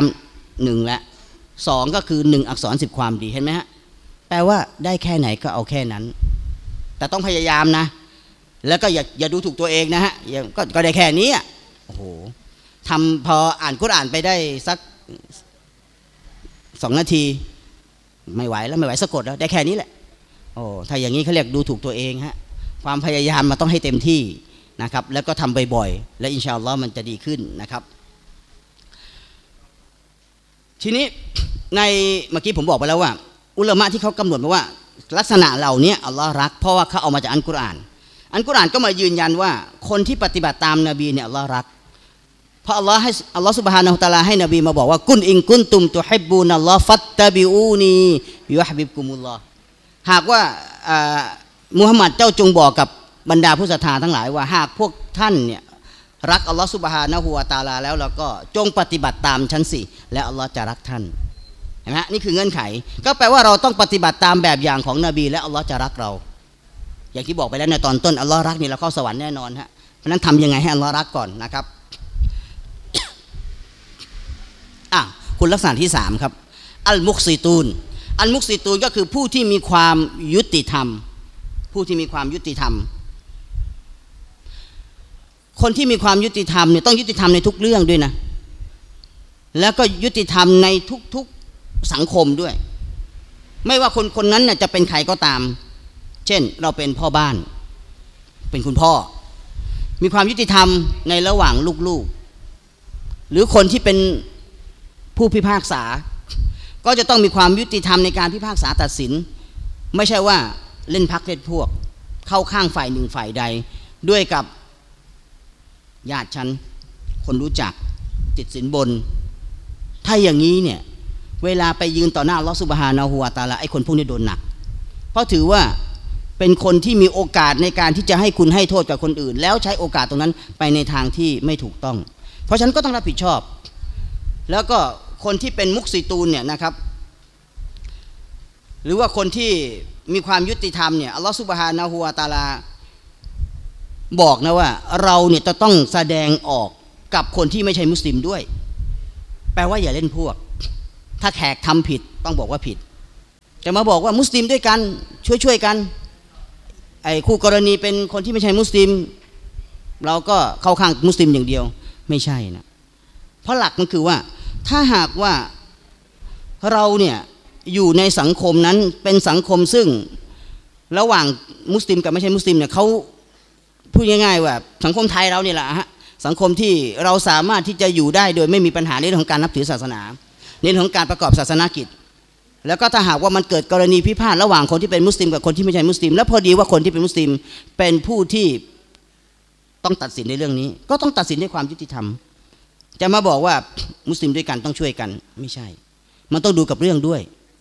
1และ2ก็คือ1อักษร10ความดีเห็นไหมฮะแปลว่าได้แค่ไหนก็เอาแค่นั้นแต่ต้องพยายามนะแล้วก็อย่าดูถูกตัวเองนะฮะก็ได้แค่นี้โอ้โหทำพออ่านกุรอานไปได้สัก2 นาทีไม่ไหวแล้วไม่ไหวสะกดแล้วได้แค่นี้แหละโอ้ถ้าอย่างนี้เขาเรียกดูถูกตัวเองฮะความพยายามมันต้องให้เต็มที่นะครับแล้วก็ทำบ่อยๆและอินชาอัลลอฮ์มันจะดีขึ้นนะครับทีนี้ในเมื่อกี้ผมบอกไปแล้วว่าอุลามะที่เขากำหนดมาว่าลักษณะเหล่านี้อัลลอฮ์รักเพราะว่าเขาเอามาจากอัลกุรอานก็มายืนยันว่าคนที่ปฏิบัติตามนบีเนี่ยอัลลอฮ์รักเพราะอัลลอฮ์ซุบฮานะฮูวะตะอาลาให้นบีมาบอกว่ากุนอินกุนตุมตุฮิบบูนัลลอฮ์ฟัตตะบิอูนียุฮบิบกุมุลลอฮ์หากว่ามุฮัมมัดเจ้าจงบอกกับบรรดาผู้ศรัทธาทั้งหลายว่าหากพวกท่านเนี่ยรักอัลลอฮ์ซุบฮานะฮูวะตะอาลาแล้วเราก็จงปฏิบัติตามฉันสิและอัลลอฮ์จะรักท่านเห็นไหมนี่คือเงื่อนไขก็แปลว่าเราต้องปฏิบัติตามแบบอย่างของนบีและอัลลอฮ์จะรักเราอย่างที่บอกไปแล้วในตอนต้นอัลลอฮ์รักนี่เราเข้าสวรรค์แน่นอนฮะเพราะนั้นทำยังไงให้อัลลอฮ์รักก่อนนะครับคุณลักษณะที่3ครับอัลมุกซิตูนก็คือผู้ที่มีความยุติธรรมคนที่มีความยุติธรรมเนี่ยต้องยุติธรรมในทุกเรื่องด้วยนะแล้วก็ยุติธรรมในทุกๆสังคมด้วยไม่ว่าคนนั้นจะเป็นใครก็ตามเช่นเราเป็นพ่อบ้านเป็นคุณพ่อมีความยุติธรรมในระหว่างลูกๆหรือคนที่เป็นผู้พิพากษาก็จะต้องมีความยุติธรรมในการพิพากษาตัดสินไม่ใช่ว่าเล่นพรรคเล่นพวกเข้าข้างฝ่ายหนึ่งฝ่ายใดด้วยกับญาติฉันคนรู้จักติดสินบนถ้าอย่างนี้เนี่ยเวลาไปยืนต่อหน้าอัลเลาะห์ซุบฮานะฮูวะตะอาลาไอ้คนพวกนี้โดนหนักเพราะถือว่าเป็นคนที่มีโอกาสในการที่จะให้คุณให้โทษกับคนอื่นแล้วใช้โอกาสตรงนั้นไปในทางที่ไม่ถูกต้องเพราะฉะนั้นก็ต้องรับผิดชอบแล้วก็คนที่เป็นมุกซิตูนเนี่ยนะครับหรือว่าคนที่มีความยุติธรรมเนี่ยอัลลอฮฺซุบฮานะฮูวะตะอาลาบอกนะว่าเราเนี่ยจะต้องแสดงออกกับคนที่ไม่ใช่มุสลิมด้วยแปลว่าอย่าเล่นพวกถ้าแขกทำผิดต้องบอกว่าผิดแต่มาบอกว่ามุสลิมด้วยกันช่วยกันไอ้คู่กรณีเป็นคนที่ไม่ใช่มุสลิมเราก็เข้าข้างมุสลิมอย่างเดียวไม่ใช่นะเพราะหลักมันคือว่าถ้าหากว่าเราเนี่ยอยู่ในสังคมนั้นเป็นสังคมซึ่งระหว่างมุสลิมกับไม่ใช่มุสลิมเนี่ยเขาพูดง่ายๆว่าสังคมไทยเราเนี่ยแหละฮะสังคมที่เราสามารถที่จะอยู่ได้โดยไม่มีปัญหาในเรื่องของการนับถือศาสนาในเรื่องของการประกอบศาสนกิจแล้วก็ถ้าหากว่ามันเกิดกรณีพิพาทระหว่างคนที่เป็นมุสลิมกับคนที่ไม่ใช่มุสลิมแล้วพอดีว่าคนที่เป็นมุสลิมเป็นผู้ที่ต้องตัดสินในเรื่องนี้ก็ต้องตัดสินด้วยความยุติธรรมจะมาบอกว่ามุสลิมด้วยกันต้องช่วยกันไม่ใช่มันต้องดูกับเรื่องด้วย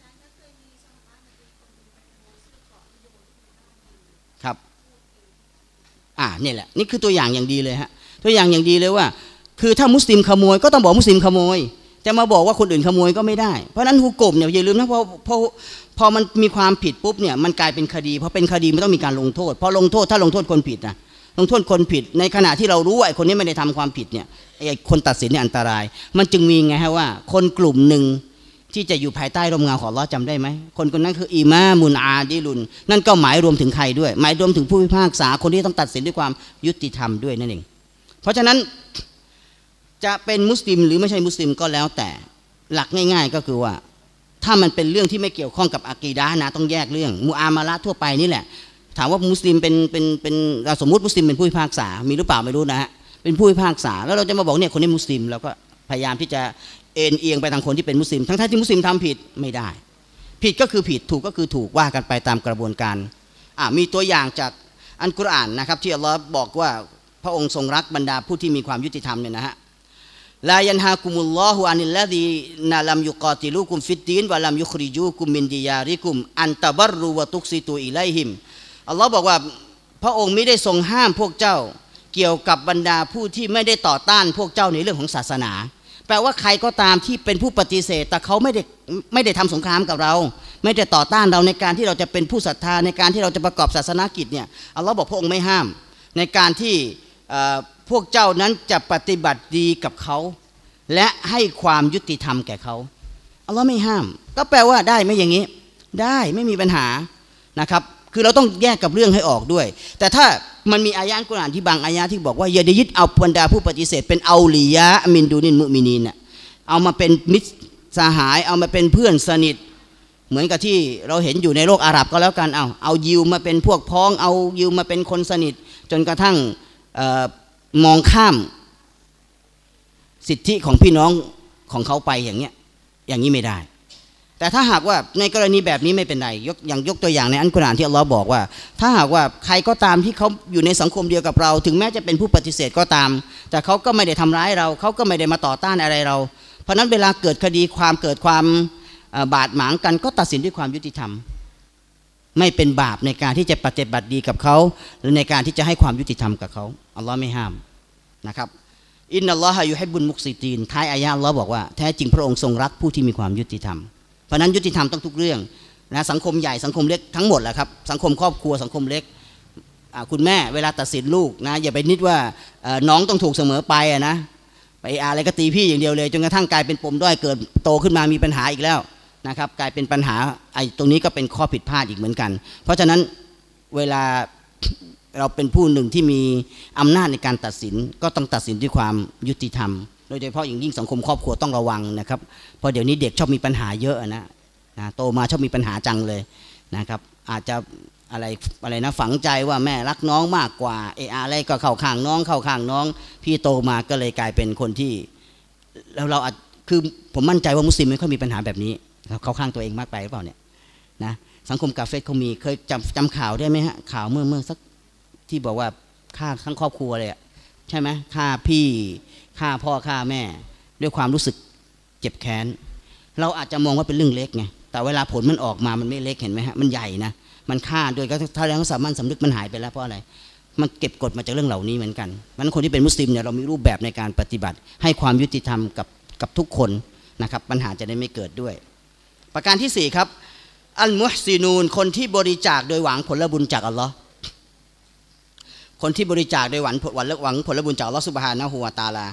ครับนี่แหละนี่คือตัวอย่างอย่างดีเลยฮะตัวอย่างอย่างดีเลยว่าคือถ้ามุสลิมขโมยก็ต้องบอกมุสลิมขโมยจะมาบอกว่าคนอื่นขโมยก็ไม่ได้เพราะนั้นฮุกมเนี่ยอย่าลืมนะพอมันมีความผิดปุ๊บเนี่ยมันกลายเป็นคดีพอเป็นคดีมันต้องมีการลงโทษพอลงโทษถ้าลงโทษคนผิดนะลงโทษคนผิดในขณะที่เรารู้ว่าไอ้คนนี้ไม่ได้ทำความผิดเนี่ยไอ้คนตัดสินเนี่ยอันตรายมันจึงมีไงฮะว่าคนกลุ่มหนึ่งที่จะอยู่ภายใต้ร่มเงาของอัลเลาะห์จำได้ไหมคนคนนั้นคืออิมามุนอาดิลุนนั่นก็หมายรวมถึงใครด้วยหมายรวมถึงผู้พิพากษาคนที่ต้องตัดสินด้วยความยุติธรรมด้วยนั่นเองเพราะฉะนั้นจะเป็นมุสลิมหรือไม่ใช่มุสลิมก็แล้วแต่หลักง่ายๆก็คือว่าถ้ามันเป็นเรื่องที่ไม่เกี่ยวข้องกับอากีดะห์นะต้องแยกเรื่องมุอามาละห์ทั่วไปนี่แหละถามว่ามุสลิมเป็นสมมุติมุสลิมเป็นผู้พิพากษามีหรือเปล่าไม่รู้นะฮะเป็นผู้พิพากษาแล้วเราจะมาบอกเนี่ยคนนี้มุสลิมเราก็พยายามที่จะเอ็นเอียงไปทางคนที่เป็นมุสลิมทั้งที่มุสลิมทำผิดไม่ได้ผิดก็คือผิดถูกก็คือถูกว่ากันไปตามกระบวนการมีตัวอย่างจากอัลกุรอานนะครับที่อัลลอฮ์บอกว่าพระองค์ทรงรักบรรดาผู้ที่มีความยุติธรรมเนี่ยนะฮะลายันฮากุมุลลอฮุอานิลลซีนาลัมยุกอติลูกุมฟิดดีนวะลัมยุคริจูกุมมินดิยาริกุมอันตะบัรรูวะตุกซิตูอิไลฮิมอัลลอฮ์บอกว่าพระองค์ไม่ได้ทรงห้ามพวกเจ้าเกี่ยวกับบรรดาผู้ที่ไม่ได้ต่อต้านพวกเจ้าในเรื่องของศาสนาแปลว่าใครก็ตามที่เป็นผู้ปฏิเสธแต่เขาไม่ได้ทำสงครามกับเราไม่ได้ต่อต้านเราในการที่เราจะเป็นผู้ศรัทธาในการที่เราจะประกอบศาสนกิจเนี่ยอัลลอฮ์บอกพระองค์ไม่ห้ามในการที่พวกเจ้านั้นจะปฏิบัติดีกับเขาและให้ความยุติธรรมแก่เขาอัลลอฮ์ไม่ห้ามก็แปลว่าได้ไหมอย่างนี้ได้ไม่มีปัญหานะครับคือเราต้องแยกกับเรื่องให้ออกด้วยแต่ถ้ามันมีอายะห์กุรอานที่บางอายะห์ที่บอกว่าอย่าได้ยึดเอาบรรดาผู้ปฏิเสธเป็นเอาลียะมินดูนินมุมินีนน่ะเอามาเป็นมิตรสหายเอามาเป็นเพื่อนสนิทเหมือนกับที่เราเห็นอยู่ในโลกอาหรับก็แล้วกันเอายิวมาเป็นพวกพ้องเอายิวมาเป็นคนสนิทจนกระทั่งมองข้ามสิทธิของพี่น้องของเขาไปอย่างนี้ไม่ได้แต่ถ้าหากว่าในกรณีแบบนี้ไม่เป็นไรยกตัวอย่างในอัลกุรอานที่อัลลอฮ์บอกว่าถ้าหากว่าใครก็ตามที่เขาอยู่ในสังคมเดียวกับเราถึงแม้จะเป็นผู้ปฏิเสธก็ตามแต่เขาก็ไม่ได้ทำร้ายเราเขาก็ไม่ได้มาต่อต้านอะไรเราเพราะนั้นเวลาเกิดคดีความเกิดความบาดหมางกันก็ตัดสินด้วยความยุติธรรมไม่เป็นบาปในการที่จะปฏิบัติดีกับเขาหรือในการที่จะให้ความยุติธรรมกับเขาอัลลอฮ์ไม่ห้ามนะครับอินนัลลอฮะยุฮิบบุลมุกซิตีนท้ายอายะห์อัลลอฮ์บอกว่าแท้จริงพระองค์ทรงรักผู้ที่มีความยุติธรรมเพราะนั้นยุติธรรมต้องทุกเรื่องนะสังคมใหญ่สังคมเล็กทั้งหมดแหละครับสังคมครอบครัวสังคมเล็กคุณแม่เวลาตัดสินลูกนะอย่าไปนิดว่าน้องต้องถูกเสมอไปนะไปอะไรก็ตีพี่อย่างเดียวเลยจนกระทั่งกลายเป็นปมด้อยเกิดโตขึ้นมามีปัญหาอีกแล้วนะครับกลายเป็นปัญหาตรงนี้ก็เป็นข้อผิดพลาดอีกเหมือนกันเพราะฉะนั้นเวลาเราเป็นผู้หนึ่งที่มีอำนาจในการตัดสินก็ต้องตัดสินด้วยความยุติธรรมโดยเฉพาะอย่างยิ่งสังคมครอบครัวต้องระวังนะครับเพราะเดี๋ยวนี้เด็กชอบมีปัญหาเยอะนะโตมาชอบมีปัญหาจังเลยนะครับอาจจะอะไรนะฝังใจว่าแม่รักน้องมากกว่าอะไรก็เข้าข้างน้องพี่โตมาก็เลยกลายเป็นคนที่เราคือผมมั่นใจว่ามุสลิมไม่ค่อยมีปัญหาแบบนี้เข้าข้างตัวเองมากไปหรือเปล่าเนี่ยนะสังคมกาเฟสเขามีเคยจำข่าวได้ไหมฮะข่าวเมื่อสักที่บอกว่าฆ่าทั้งครอบครัวเลยใช่ไหมฆ่าพี่ฆ่าพ่อฆ่าแม่ด้วยความรู้สึกเจ็บแค้นเราอาจจะมองว่าเป็นเรื่องเล็กไงแต่เวลาผลมันออกมามันไม่เล็กเห็นไหมฮะมันใหญ่นะมันฆ่าโดยถ้าแรงสามัญสำนึกมันหายไปแล้วเพราะอะไรมันเก็บกดมาจากเรื่องเหล่านี้เหมือนกันมันคนที่เป็นมุสลิมเนี่ยเรามีรูปแบบในการปฏิบัติให้ความยุติธรรมกับทุกคนนะครับปัญหาจะได้ไม่เกิดด้วยประการที่4ครับอัลมุฮซินูนคนที่บริจาคโดยหวังผลบุญจากอัลลอฮ์คนที่บริจาคโดยหวังผลบุญจากอัลลอฮ์ซุบฮานะฮูวะตะอาลา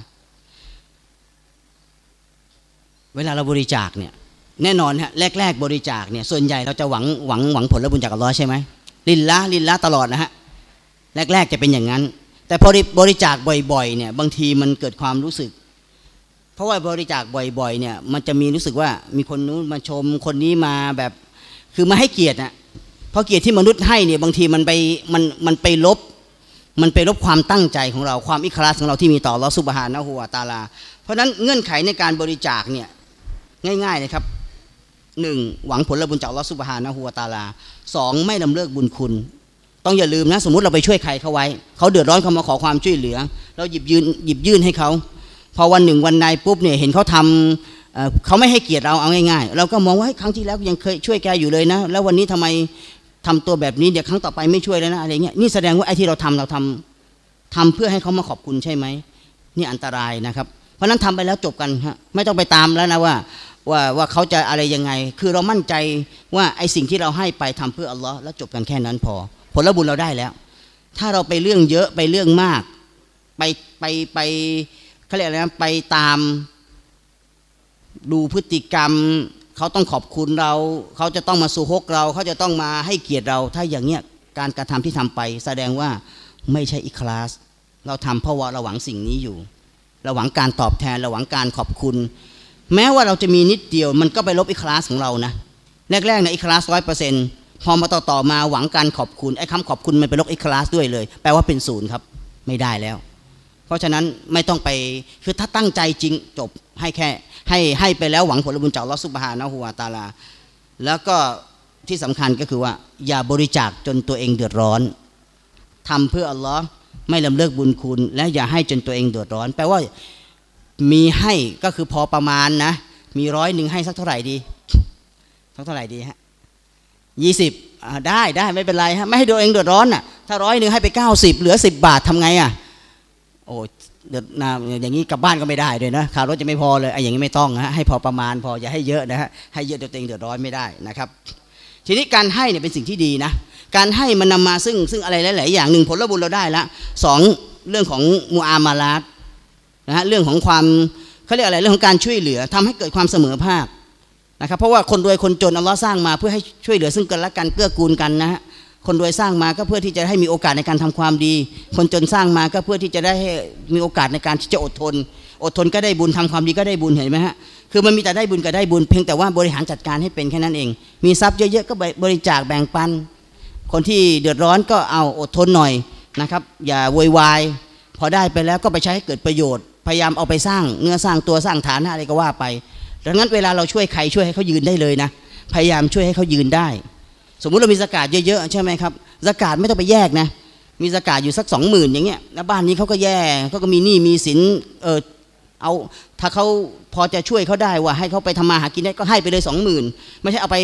เวลาเราบริจาคเนี่ยแน่นอนฮะแรกบริจาคเนี่ยส่วนใหญ่เราจะหวังผลบุญจากอัลลอฮ์ใช่ไหมลิลละตลอดนะฮะแรกจะเป็นอย่างนั้นแต่พอบริจาคบ่อยๆเนี่ยบางทีมันเกิดความรู้สึกพราะว่าบริจาคบ่อยๆเนี่ยมันจะมีรู้สึกว่ามีคนนู้นมาชมคนนี้มาแบบคือมาให้เกียรตินะเพราะเกียรติที่มนุษย์ให้เนี่ยบางทีมันไปลบความตั้งใจของเราความอิคลาสของเราที่มีต่ออัลเลาะห์ซุบฮานะฮูวะตะอาลาเพราะฉะนั้นเงื่อนไขในการบริจาคเนี่ยง่ายๆเลยครับ1หวังผลบุญจากอัลเลาะห์ซุบฮานะฮูวะตะอาลา2ไม่ลำเลิกบุญคุณต้องอย่าลืมนะสมมุติเราไปช่วยใครเขาไว้เขาเดือดร้อนเขามาขอความช่วยเหลือเราหยิบยื่นให้เขาพอวันหนึ่งวันใดปุ๊บเนี่ยเห็นเขาทำเขาไม่ให้เกียรติเราเอาง่ายๆเราก็มองว่าครั้งที่แล้วยังเคยช่วยแกอยู่เลยนะแล้ววันนี้ทำไมทำตัวแบบนี้เดี๋ยวครั้งต่อไปไม่ช่วยแล้วนะอะไรเงี้ยนี่แสดงว่าไอ้ที่เราทำเพื่อให้เขามาขอบคุณใช่ไหมนี่อันตรายนะครับเพราะนั้นทำไปแล้วจบกันฮะไม่ต้องไปตามแล้วนะว่าเขาจะอะไรยังไงคือเรามั่นใจว่าไอ้สิ่งที่เราให้ไปทำเพื่ออัลลอฮ์แล้วจบกันแค่นั้นพอผลบุญเราได้แล้วถ้าเราไปเรื่องเยอะไปเรื่องมากไปเขาเรียกอะไรนะไปตามดูพฤติกรรมเขาต้องขอบคุณเราเขาจะต้องมาซูฮกเราเขาจะต้องมาให้เกียรติเราถ้าอย่างเงี้ยการกระทำที่ทำไปแสดงว่าไม่ใช่อิคลาสเราทำเพราะว่าเราหวังสิ่งนี้อยู่เราหวังการตอบแทนเราหวังการขอบคุณแม้ว่าเราจะมีนิดเดียวมันก็ไปลบอิคลาสของเรานะแรกๆนะอิคลาส 100%พอมาต่อมาหวังการขอบคุณไอ้คำขอบคุณมันไปลบอิคลาสด้วยเลยแปลว่าเป็นศูนย์ครับไม่ได้แล้วเพราะฉะนั้นไม่ต้องไปคือถ้าตั้งใจจริงจบให้แค่ให้ไปแล้วหวังผลบุญจากอัลเลาะห์ซุบฮานะฮูวะตะอาลาแล้วก็ที่สำคัญก็คือว่าอย่าบริจาคจนตัวเองเดือดร้อนทำเพื่ออัลเลาะห์ไม่ลำเลิกบุญคุณและอย่าให้จนตัวเองเดือดร้อนแปลว่ามีให้ก็คือพอประมาณนะมี100ให้สักเท่าไหร่ดีสักเท่าไหร่ดีฮะ20ได้ไม่เป็นไรฮะไม่ให้ตัวเองเดือดร้อนน่ะถ้า100ให้ไป90เหลือ10 บาททำไงอ่ะโอ้เดือดนะอย่างนี้กลับบ้านก็ไม่ได้ด้วยนะค่ารถจะไม่พอเลยไอ้อย่างนี้ไม่ต้องฮะให้พอประมาณพออย่าให้เยอะนะฮะให้เยอะเดี๋ยวตัวเองเดือดร้อนไม่ได้นะครับทีนี้การให้เนี่ยเป็นสิ่งที่ดีนะการให้มันนำมาซึ่งอะไรหลายๆอย่าง1ผลบุญเราได้ละ2เรื่องของมุอามาลาตนะฮะเรื่องของความเขาเรียกอะไรเรื่องของการช่วยเหลือทำให้เกิดความเสมอภาคนะครับเพราะว่าคนรวยคนจนอัลเลาะห์สร้างมาเพื่อให้ช่วยเหลือซึ่งกันและกันเกื้อกูลกันนะฮะคนรวยสร้างมาก็เพื่อที่จะให้มีโอกาสในการทำความดีคนจนสร้างมาก็เพื่อที่จะได้ให้มีโอกาสในการที่จะอดทนก็ได้บุญทำความดีก็ได้บุญเห็นไหมฮะคือมันมีแต่ได้บุญกับได้บุญเพียงแต่ว่าบริหารจัดการให้เป็นแค่นั้นเองมีทรัพย์เยอะๆก็บริจาคแบ่งปันคนที่เดือดร้อนก็เอาอดทนหน่อยนะครับอย่าโวยวายพอได้ไปแล้วก็ไปใช้ให้เกิดประโยชน์พยายามเอาไปสร้างเนื้อสร้างตัวสร้างฐานะอะไรก็ว่าไปดังนั้นเวลาเราช่วยใครช่วยให้เขายืนได้เลยนะพยายามช่วยให้เขายืนได้สมมุติเรามีซะกาตเยอะๆใช่ไหมครับซะกาตไม่ต้องไปแยกนะมีซะกาตอยู่สัก 20,000 อย่างเงี้ยแล้วบ้านนี้เขาก็แย่เขาก็มีหนี้มีสินเอาถ้าเขาพอจะช่วยเขาได้ว่าให้เขาไปทำมาหากินได้ก็ให้ไปเลย 20,000 ไม่ใช่เอาไป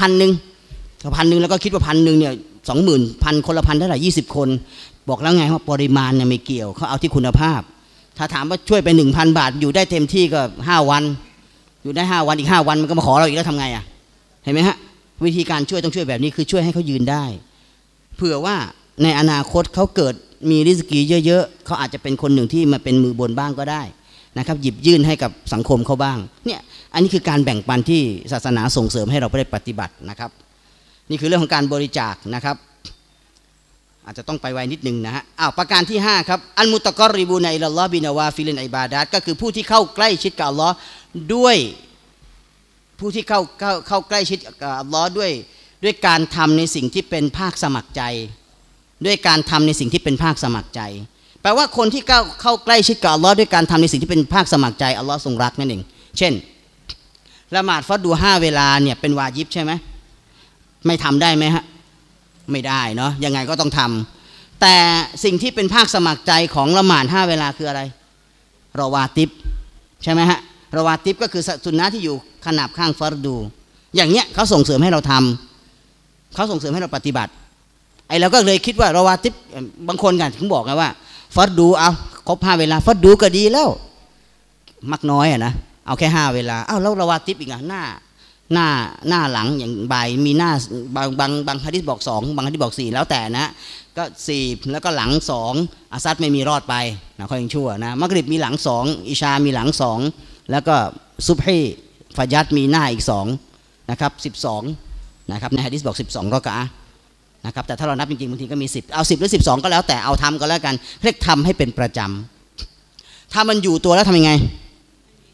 1,000แล้วก็คิดว่า1,000เนี่ย 20,000 1,000คนละ1,000เท่าไหร่20 คนบอกแล้วไงว่าปริมาณเนี่ยไม่เกี่ยวเขาเอาที่คุณภาพถ้าถามว่าช่วยไป 1,000 บาทอยู่ได้เต็มที่ก็5 วันอยู่ได้5 วันอีก5 วันมันก็มาขอเราอีกแล้วทำไงอ่ะเห็นไหมฮะวิธีการช่วยต้องช่วยแบบนี้คือช่วยให้เขายืนได้เผื่อว่าในอนาคตเขาเกิดมีริสกีเยอะๆเขาอาจจะเป็นคนหนึ่งที่มาเป็นมือบนบ้างก็ได้นะครับหยิบยื่นให้กับสังคมเขาบ้างเนี่ยอันนี้คือการแบ่งปันที่ศาสนาส่งเสริมให้เราได้ปฏิบัตินะครับนี่คือเรื่องของการบริจาคนะครับอาจจะต้องไปไวนิดนึงนะฮะประการที่5ครับอัลมุตะกอริบูนะอิลัลลอฮ์บินาวาฟิลินอิบาดาตก็คือผู้ที่เข้าใกล้ชิดกับอัลลอฮ์ด้วยผู้ที่เข้าใกล้ชิดกับอัลลอฮ์ด้วยการทำในสิ่งที่เป็นภาคสมัครใจด้วยการทำในสิ่งที่เป็นภาคสมัครใจแปลว่าคนที่เข้าใกล้ชิดกับอัลลอฮ์ด้วยการทำในสิ่งที่เป็นภาคสมัครใจอัลลอฮ์ทรงรักนั่นเองเช่นละหมาดฟัรดู5 เวลาเนี่ยเป็นวาญิบใช่ไหมไม่ทำได้ไหมฮะไม่ได้เนาะยังไงก็ต้องทำแต่สิ่งที่เป็นภาคสมัครใจของละหมาด5 เวลาคืออะไรรอวาติบใช่ไหมฮะรอวาติบก็คือสุนนะที่อยู่ขนาบข้างฟัรดูอย่างเงี้ยเขาส่งเสริมให้เราทำเขาส่งเสริมให้เราปฏิบัติไอ้เราก็เลยคิดว่ารอวาติบบางคนกันถึงบอกไงว่าฟัรดูเอาครบ5 เวลาฟัรดูก็ดีแล้วมักน้อยนะเอาแค่5 เวลาแล้วรอวาติบอีกหน้าหลังอย่างบ่ายมีหน้าบางหะดีษบอก2บางหะดีษบอก4แล้วแต่นะก็4แล้วก็หลัง2อาซัดไม่มีรอดไปนะค่อยยังชั่วนะมักริบมีหลัง2อิชามีหลัง2แล้วก็ซุบฮีฟะญัรมีหน้าอีก2นะครับ12นะครับในหะดีษบอก12รอกะอะห์นะครับแต่ถ้าเรานับจริงๆบางทีก็มี10เอา10หรือ12ก็แล้วแต่เอาทำก็แล้วกันเรียกทำให้เป็นประจำถ้ามันอยู่ตัวแล้วทำยังไง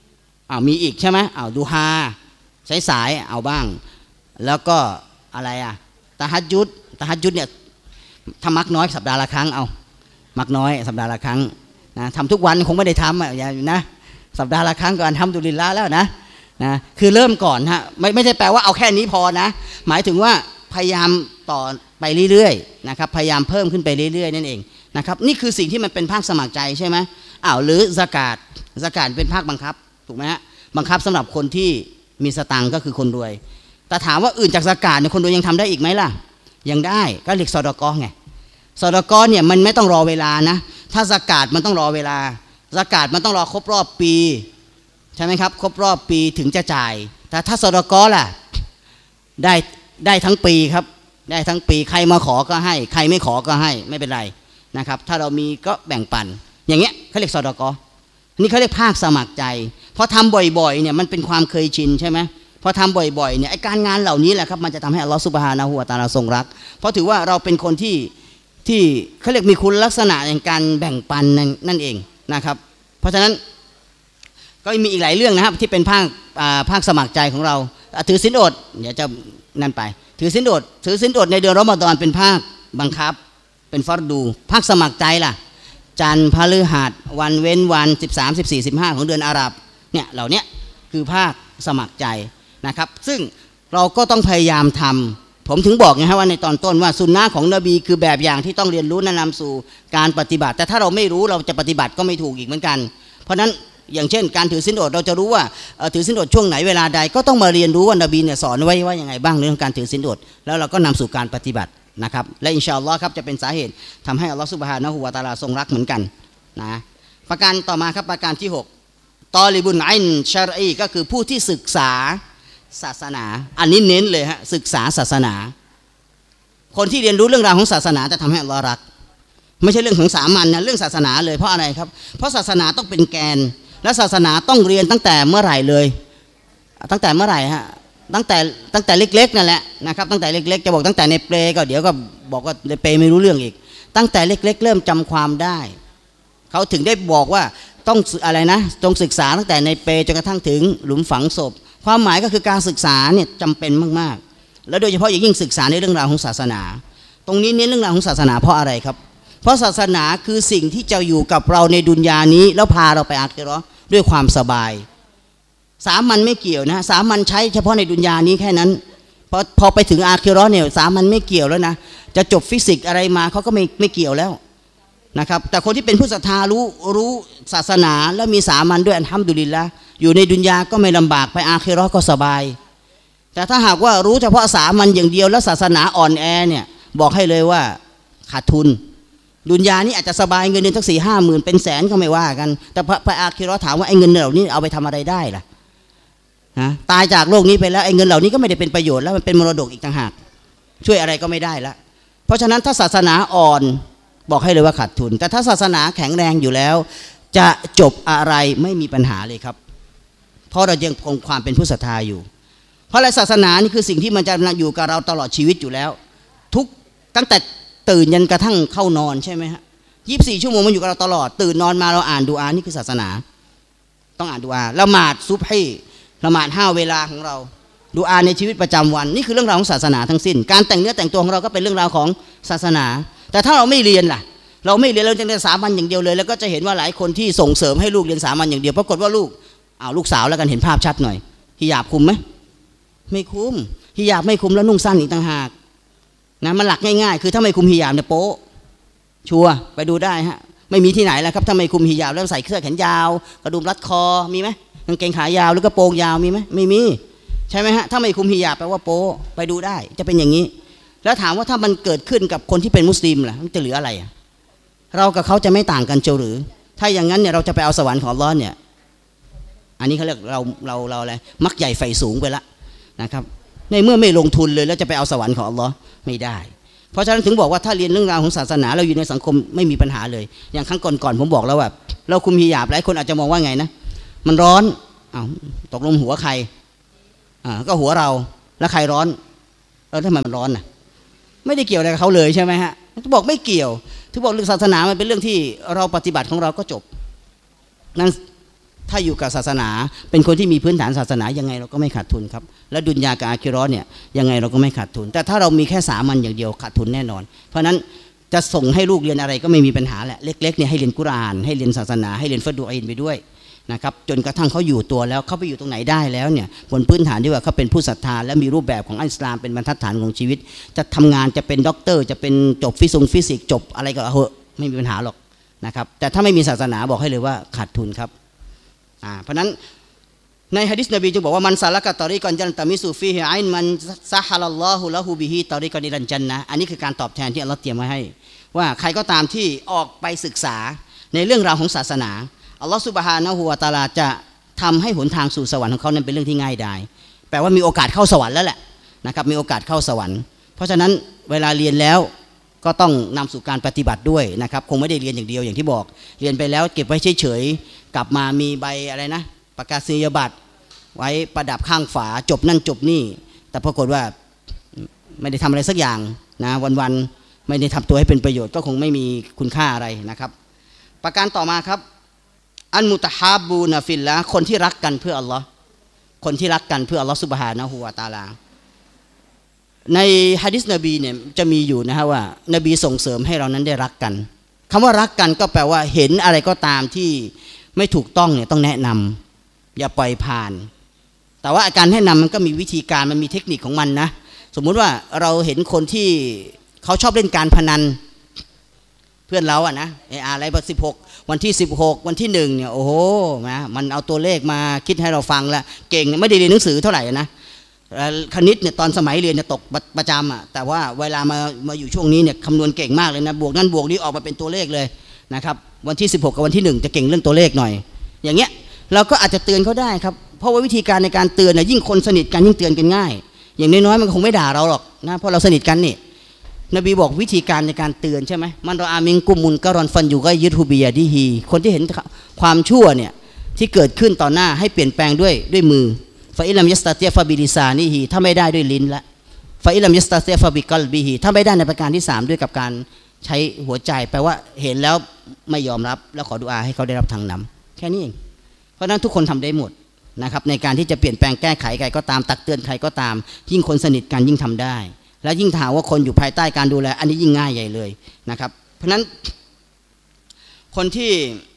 มีอีกใช่ไหมดูฮาสายเอาบ้างแล้วก็อะไรตะฮัจญุดเนี่ยทำมักน้อยสัปดาห์ละครั้งมักน้อยสัปดาห์ละครั้งนะทำทุกวันคงไม่ได้ทำอย่านะสัปดาห์ละครั้งก็อัลฮัมดุลิลละห์แล้วนะคือเริ่มก่อนฮะไม่ใช่แปลว่าเอาแค่นี้พอนะหมายถึงว่าพยายามต่อไปเรื่อยๆนะครับพยายามเพิ่มขึ้นไปเรื่อยๆนั่นเองนะครับนี่คือสิ่งที่มันเป็นภาคสมัครใจใช่ไหมหรือซะกาตเป็นภาคบังคับถูกไหมฮะบังคับสำหรับคนที่มีสตังค์ก็คือคนรวยแต่ถามว่าอื่นจากซะกาตเนี่ยคนรวยยังทำได้อีกไหมล่ะยังได้ก็เรียกซอดากอไงซอดากอเนี่ยมันไม่ต้องรอเวลานะถ้าซะกาตมันต้องรอเวลาซะกาตมันต้องรอครบรอบปีใช่ไหมครับครบรอบปีถึงจะจ่ายแต่ถ้าซอดากอล่ะได้ทั้งปีครับได้ทั้งปีใครมาขอก็ให้ใครไม่ขอก็ให้ไม่เป็นไรนะครับถ้าเรามีก็แบ่งปันอย่างเงี้ยเขาเรียกซอดากอนี่เขาเรียกภาคสมัครใจพอทำบ่อยๆเนี่ยมันเป็นความเคยชินใช่ไหมพอทำบ่อยๆเนี่ยไอ้การงานเหล่านี้แหละครับมันจะทำให้อัลลอฮฺซุบฮานะฮูวะตะอาลาทรงรักเพราะถือว่าเราเป็นคนที่เขาเรียกมีคุณลักษณะในการแบ่งปันนั่นเองนะครับเพราะฉะนั้นก็มีอีกหลายเรื่องนะครับที่เป็นภาคสมัครใจของเราถือศีลอดเดี๋ยวจะนั่นไปถือศีลอดในเดือนรอมฎอนเป็นภาคบังคับเป็นฟัรดูภาคสมัครใจล่ะจันทร์พฤหัสวันเว้นวัน13 14 15ของเดือนอาหรับเนี่ยเหล่านี้คือภาคสมัครใจนะครับซึ่งเราก็ต้องพยายามทำผมถึงบอกไงฮะว่าในตอนต้นว่าสุนนะของนบีคือแบบอย่างที่ต้องเรียนรู้แนะนำสู่การปฏิบัติแต่ถ้าเราไม่รู้เราจะปฏิบัติก็ไม่ถูกอีกเหมือนกันเพราะนั้นอย่างเช่นการถือศีลอดเราจะรู้ว่าถือศีลอดช่วงไหนเวลาใดก็ต้องมาเรียนรู้ว่านบีเนี่ยสอนไว้ว่ายังไงบ้างเรื่องการถือศีลอดแล้วเราก็นำสู่การปฏิบัตินะครับและอินชาอัลลอฮ์ครับจะเป็นสาเหตุทำให้อัลลอฮ์ซุบฮานะฮูวะตะอาลาทรงรักเหมือนกันนะประการต่อมาครับประการที่6ตอลิบุนอินชารอีก็คือผู้ที่ศึกษาศาสนาอันนี้เน้นเลยฮะศึกษาศาสนาคนที่เรียนรู้เรื่องราวของศาสนาจะทำให้อัลลอฮ์รักไม่ใช่เรื่องของสามัญนะเรื่องศาสนาเลยเพราะอะไรครับเพราะศาสนาต้องเป็นแกนและศาสนาต้องเรียนตั้งแต่เมื่อไหร่เลยตั้งแต่เมื่อไหร่ฮะตั้งแต่เล็กๆนั่นแหละนะครับตั้งแต่เล็กๆจะบอกตั้งแต่ในเปลก็เดี๋ยวก็บอกว่าในเปลไม่รู้เรื่องอีกตั้งแต่เล็กๆเริ่มจำความได้เขาถึงได้บอกว่าต้องอะไรนะจงศึกษาตั้งแต่ในเปลจนกระทั่งถึงหลุมฝังศพความหมายก็คือการศึกษาเนี่ยจำเป็นมากๆแล้วโดยเฉพาะอย่างยิ่งศึกษาในเรื่องราวของศาสนาตรงนี้เน้นเรื่องราวของศาสนาเพราะอะไรครับเพราะศาสนาคือสิ่งที่จะอยู่กับเราในดุนยานี้แล้วพาเราไปอาคิเราะห์ด้วยความสบายสามัญไม่เกี่ยวนะสามัญใช้เฉพาะในดุนยานี้แค่นั้นพอไปถึงอาคิเราะห์เนี่ยสามัญไม่เกี่ยวแล้วนะจะจบฟิสิกส์อะไรมาเขาก็ไม่เกี่ยวแล้วนะครับแต่คนที่เป็นผู้ศรัทธารู้ศาสนาแล้วมีสามัญด้วยอัลฮัมดุลิลละห์อยู่ในดุนยาก็ไม่ลำบากไปอาคิเราะห์ก็สบายแต่ถ้าหากว่ารู้เฉพาะสามัญอย่างเดียวแล้วศาสนาอ่อนแอเนี่ยบอกให้เลยว่าขาดทุนดุนยานี้อาจจะสบายเงินเดือนสัก4-5 หมื่นเป็นแสนก็ไม่ว่ากันแต่พระอาคิเราะห์ถามว่าไอ้เงินเหล่านี้เอาไปทำอะไรได้ล่ะตายจากโลกนี้ไปแล้วไอ้เงินเหล่านี้ก็ไม่ได้เป็นประโยชน์แล้วมันเป็นมรดกอีกต่างหากช่วยอะไรก็ไม่ได้ละเพราะฉะนั้นถ้าศาสนาอ่อนบอกให้เลยว่าขาดทุนแต่ถ้าศาสนาแข็งแรงอยู่แล้วจะจบอะไรไม่มีปัญหาเลยครับเพราะเรายังคงความเป็นผู้ศรัทธาอยู่เพราะอะไรศาสนานี่คือสิ่งที่มันจะอยู่กับเราตลอดชีวิตอยู่แล้วทุกตั้งแต่ตื่นยันกระทั่งเข้านอนใช่ไหมฮะ24 ชั่วโมงมันอยู่กับเราตลอดตื่นนอนมาเราอ่านดูอานี่คือศาสนาต้องอ่านดูอาละหมาดซุบฮีละหมาด5 เวลาของเราดูอาในชีวิตประจำวันนี่คือเรื่องราวของศาสนาทั้งสิ้นการแต่งเนื้อแต่งตัวของเราก็เป็นเรื่องราวของศาสนาแต่ถ้าเราไม่เรียนล่ะเราไม่เรียนเราจะเรียนสามัญอย่างเดียวเลยแล้วก็จะเห็นว่าหลายคนที่ส่งเสริมให้ลูกเรียนสามัญอย่างเดียวปรากฏว่าลูกสาวแล้วกันเห็นภาพชัดหน่อยฮิญาบคุมไหมไม่คุมฮิญาบไม่คุมแล้วนุ่งสั้นอีกต่างหากนะมันหลักง่ายๆคือถ้าไม่คุมฮิญาบเนี่ยโป๊ะชัวร์ไปดูได้ฮะไม่มีที่ไหนแล้วครับถ้าไม่คุมฮิญาบแล้วใส่เสื้อแขนยาวกระดุมรัดคอมีไหมกางเกงขายาวหรือกระโปรงยาวมีไหมไม่มีใช่ไหมฮะถ้าไม่คุมฮิญาบแปลว่าโป๊ะไปดูได้จะเป็นอย่างนี้แล้วถามว่าถ้ามันเกิดขึ้นกับคนที่เป็นมุสลิมล่ะมันจะเหลืออะไรเรากับเขาจะไม่ต่างกันเจ้าหรือถ้าอย่างนั้นเนี่ยเราจะไปเอาสวรรค์ของอัลเลาะห์เนี่ยอันนี้เขาเรียกเราอะไรมักใหญ่ไฟสูงไปละนะครับในเมื่อไม่ลงทุนเลยแล้วจะไปเอาสวรรค์ของอัลเลาะห์ไม่ได้เพราะฉะนั้นถึงบอกว่าถ้าเรียนเรื่องราวของศาสนาเราอยู่ในสังคมไม่มีปัญหาเลยอย่างครั้งก่อนผมบอกแล้วว่าเราคุมฮิญาบหลายคนอาจจะมองว่าไงนะมันร้อนตกลงหัวใครก็หัวเราแล้วใครร้อนทำไมมันร้อนน่ะไม่ได้เกี่ยวอะไรกับเขาเลยใช่ไหมฮะบอกไม่เกี่ยวถึงบอกเรื่องศาสนามันเป็นเรื่องที่เราปฏิบัติของเราก็จบนั้นถ้าอยู่กับศาสนาเป็นคนที่มีพื้นฐานศาสนายังไงเราก็ไม่ขาดทุนครับและดุนยากับอาคิเราะห์เนี่ยยังไงเราก็ไม่ขาดทุนแต่ถ้าเรามีแค่สามัญอย่างเดียวขาดทุนแน่นอนเพราะนั้นจะส่งให้ลูกเรียนอะไรก็ไม่มีปัญหาแหละเล็กๆเนี่ยให้เรียนกุรอานให้เรียนศาสนาให้เรียนฟัดูอินไปด้วยนะครับจนกระทั่งเขาอยู่ตัวแล้วเขาไปอยู่ตรงไหนได้แล้วเนี่ยบนพื้นฐานที่ว่าเขาเป็นผู้ศรัทธาและมีรูปแบบของอิสลามเป็นบรรทัดฐานของชีวิตจะทำงานจะเป็นด็อกเตอร์จะเป็นจบฟิสิกส์จบอะไรก็เหอะไม่มีปัญหาหรอกนะครับแต่ถ้าไม่มีศาสนาบอกให้เลยว่าขาดทุนครับเพราะนั้นในหะดีษนบีจึงบอกว่ามันซาละกะตอรีกอนจันตะมิซูฟีฮิอินมันซะฮะลัลลอฮุละฮูบิฮิตอรีกอนิรันจันนะอันนี้คือการตอบแทนที่อัลเลาะห์เตรียมไว้ให้ว่าใครก็ตามที่ออกไปศึกษาในเรื่องราวของศาสนาอัลลอฮฺซุบฮานะฮูวะตะอาลาจะทำให้หนทางสู่สวรรค์ของเขานั้นเป็นเรื่องที่ง่ายดายแปลว่ามีโอกาสเข้าสวรรค์แล้วแหละนะครับมีโอกาสเข้าสวรรค์เพราะฉะนั้นเวลาเรียนแล้วก็ต้องนำสู่การปฏิบัติด้วยนะครับคงไม่ได้เรียนอย่างเดียวอย่างที่บอกเรียนไปแล้วเก็บไว้เฉยๆกลับมามีใบอะไรนะประกาศนียบัตรไว้ประดับข้างฝาจบนั่นจบนี่แต่ปรากฏว่าไม่ได้ทำอะไรสักอย่างนะวันๆไม่ได้ทำตัวให้เป็นประโยชน์ก็คงไม่มีคุณค่าอะไรนะครับประการต่อมาครับอันมุตะฮาบูนะฟิลละคนที่รักกันเพื่ออัลลอฮ์คนที่รักกันเพื่ออัลลอฮ์ซุบฮานะฮูวะตะอาลาในหะดีษนบีเนี่ยจะมีอยู่นะฮะว่านบีส่งเสริมให้เรานั้นได้รักกันคำว่ารักกันก็แปลว่าเห็นอะไรก็ตามที่ไม่ถูกต้องเนี่ยต้องแนะนำอย่าปล่อยผ่านแต่ว่าการแนะนำมันก็มีวิธีการมันมีเทคนิคของมันนะสมมุติว่าเราเห็นคนที่เขาชอบเล่นการพนันเพื่อนเราอะนะอะไรแบบ16วันที่16วันที่1เนี่ยโอ้โหนะมันเอาตัวเลขมาคิดให้เราฟังแล้วเก่งไม่ได้เรียนหนังสือเท่าไหร่นะคณิตเนี่ยตอนสมัยเรียนเนี่ยตกประจำอะแต่ว่าเวลามาอยู่ช่วงนี้เนี่ยคำนวณเก่งมากเลยนะบวกนั้นบวกนี้ออกมาเป็นตัวเลขเลยนะครับวันที่16กับวันที่1จะเก่งเรื่องตัวเลขหน่อยอย่างเงี้ยเราก็อาจจะเตือนเขาได้ครับเพราะว่าวิธีการในการเตือนเนี่ยยิ่งคนสนิทกันยิ่งเตือนกันง่ายอย่างน้อยๆมันคงไม่ด่าเราหรอกนะเพราะเราสนิทกันนี่นบีบอกวิธีการในการเตือนใช่ไหมมันรออามิงกุมุนกะรอนฟันอยู่ก็ยึดฮูบียาดิฮีคนที่เห็นความชั่วเนี่ยที่เกิดขึ้นต่อหน้าให้เปลี่ยนแปลงด้วยมือฟาอิลัมยัสตาเตียฟาบิลิซานิฮีถ้าไม่ได้ด้วยลิ้นละฟาอิลัมยัสตาเตียฟาบิกัลบิฮีถ้าไม่ได้ในประการที่3ด้วยกับการใช้หัวใจแปลว่าเห็นแล้วไม่ยอมรับแล้วขอดุอาให้เขาได้รับทางนำแค่นี้เองเพราะนั้นทุกคนทำได้หมดนะครับในการที่จะเปลี่ยนแปลงแก้ไขใครก็ตามตักเตือนใครก็ตามยิ่งคนสนิทกันยิ่งทำได้และยิ่งถามว่าคนอยู่ภายใต้การดูแลอันนี้ยิ่งง่ายใหญ่เลยนะครับเพราะฉะนั้นคนที่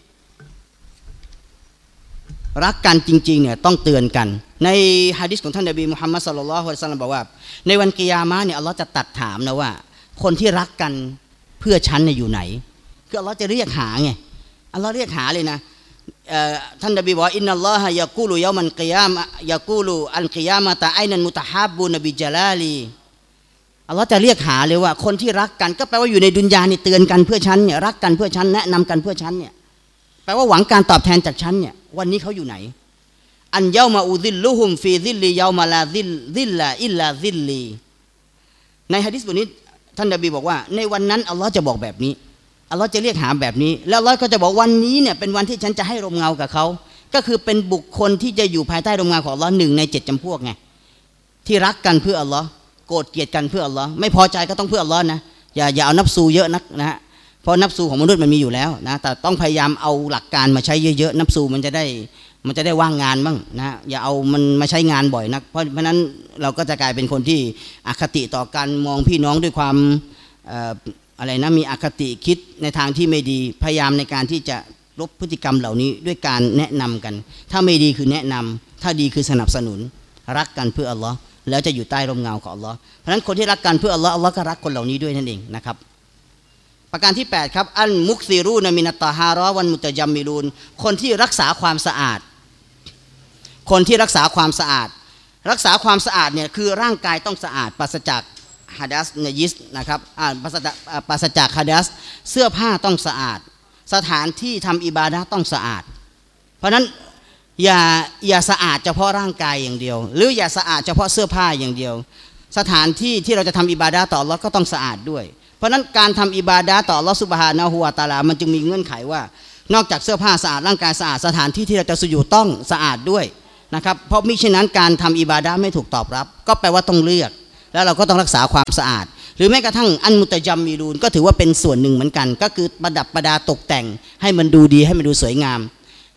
รักกันจริงๆเนี่ยต้องเตือนกันในหะดีษของท่านนบีมุฮัมมัดศ็อลลัลลอฮุอะลัยฮิวะซัลลัมบอกว่าในวันกิยามะห์เนี่ยอัลเลาะห์จะตัดถามนะว่าคนที่รักกันเพื่อฉันเนี่ยอยู่ไหนคืออัลเลาะห์จะเรียกหาไงอัลเลาะห์เรียกหาเลยนะท่านนบีบอกอินนัลลอฮะยะกูลุยอมันกิยามะยะกูลุอัลกิยามะตะไอนันมุตะฮาบบูนบิจลาลีอัลเลาะห์จะเรียกหาเลยว่าคนที่รักกันก็แปลว่าอยู่ในดุนยานี่เตือนกันเพื่อฉันเนี่ยรักกันเพื่อฉันแนะนำกันเพื่อฉันเนี่ยแปลว่าหวังการตอบแทนจากฉันเนี่ยวันนี้เขาอยู่ไหนอันเยามาอูซิลลุฮุมฟีซิลลีเยามาลาซิลลาอิลลาซิลลีในหะดีษบทนี้ท่านนบีบอกว่าในวันนั้นอัลเลาะห์จะบอกแบบนี้อัลเลาะห์จะเรียกหาแบบนี้แล้วอัลเลาะห์ก็จะบอกวันนี้เนี่ยเป็นวันที่ฉันจะให้ร่มเงากับเขาก็คือเป็นบุคคลที่จะอยู่ภายใต้ร่มเงาของอัลเลาะห์1ใน7จำพวกไงที่รักกันเพื่ออัลเลาะห์โกรธเกลียดกันเพื่ออัลเลาะห์ไม่พอใจก็ต้องเพื่ออัลเลาะห์นะอย่าเอานับซูเยอะนักนะฮะเพราะนับซูของมนุษย์มันมีอยู่แล้วนะแต่ต้องพยายามเอาหลักการมาใช้เยอะๆนับซูมันจะได้ว่างงานบ้างนะอย่าเอามันมาใช้งานบ่อยนักเพราะนั้นเราก็จะกลายเป็นคนที่อคติต่อกันมองพี่น้องด้วยความอะไรนะมีอคติคิดในทางที่ไม่ดีพยายามในการที่จะลบพฤติกรรมเหล่านี้ด้วยการแนะนำกันถ้าไม่ดีคือแนะนำถ้าดีคือสนับสนุนรักกันเพื่ออัลลอฮ์แล้วจะอยู่ใต้ร่มเงาของอัลลอฮ์เพราะฉะนั้นคนที่รักกันเพื่ออัลลอฮ์อัลลอฮ์ก็รักคนเหล่านี้ด้วยนั่นเองนะครับประการที่8ครับอันมุกซิรูนมินัตตาฮารอวันมุตะจัมมิลูนคนที่รักษาความสะอาดคนที่รักษาความสะอาดรักษาความสะอาดเนี่ยคือร่างกายต้องสะอาดปราศจากฮะดัสเนยิสนะครับปราศจากฮะดัสเสื้อผ้าต้องสะอาดสถานที่ทำอิบาดะห์ต้องสะอาดเพราะนั้นอย่าสะอาดเฉพาะร่างกายอย่างเดียวหรืออย่าสะอาดเฉพาะเสื้อผ้าอย่างเดียวสถานที่ที่เราจะทำอิบาดะห์ต่ออัลเลาะห์ก็ต้องสะอาดด้วยเพราะนั้นการทำอิบาดะห์ต่ออัลเลาะห์ซุบฮานะฮูวะตะอาลามันจึงมีเงื่อนไขว่านอกจากเสื้อผ้าสะอาดร่างกายสะอาดสถานที่ที่เราจะสุญูดต้องสะอาดด้วยนะครับเพราะมิฉะนั้นการทำอิบาดะห์ไม่ถูกตอบรับก็แปลว่าต้องเลือกแล้วเราก็ต้องรักษาความสะอาดหรือแม้กระทั่งอันมุตะจัมมิลูนก็ถือว่าเป็นส่วนหนึ่งเหมือนกันก็คือประดับประดาตกแต่งให้มันดูดีให้มันดูสวยงาม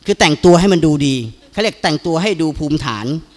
คือแต่งตัวให้มันดูดีเขาเรียกแต่งตัวให้ดูภูมิฐาน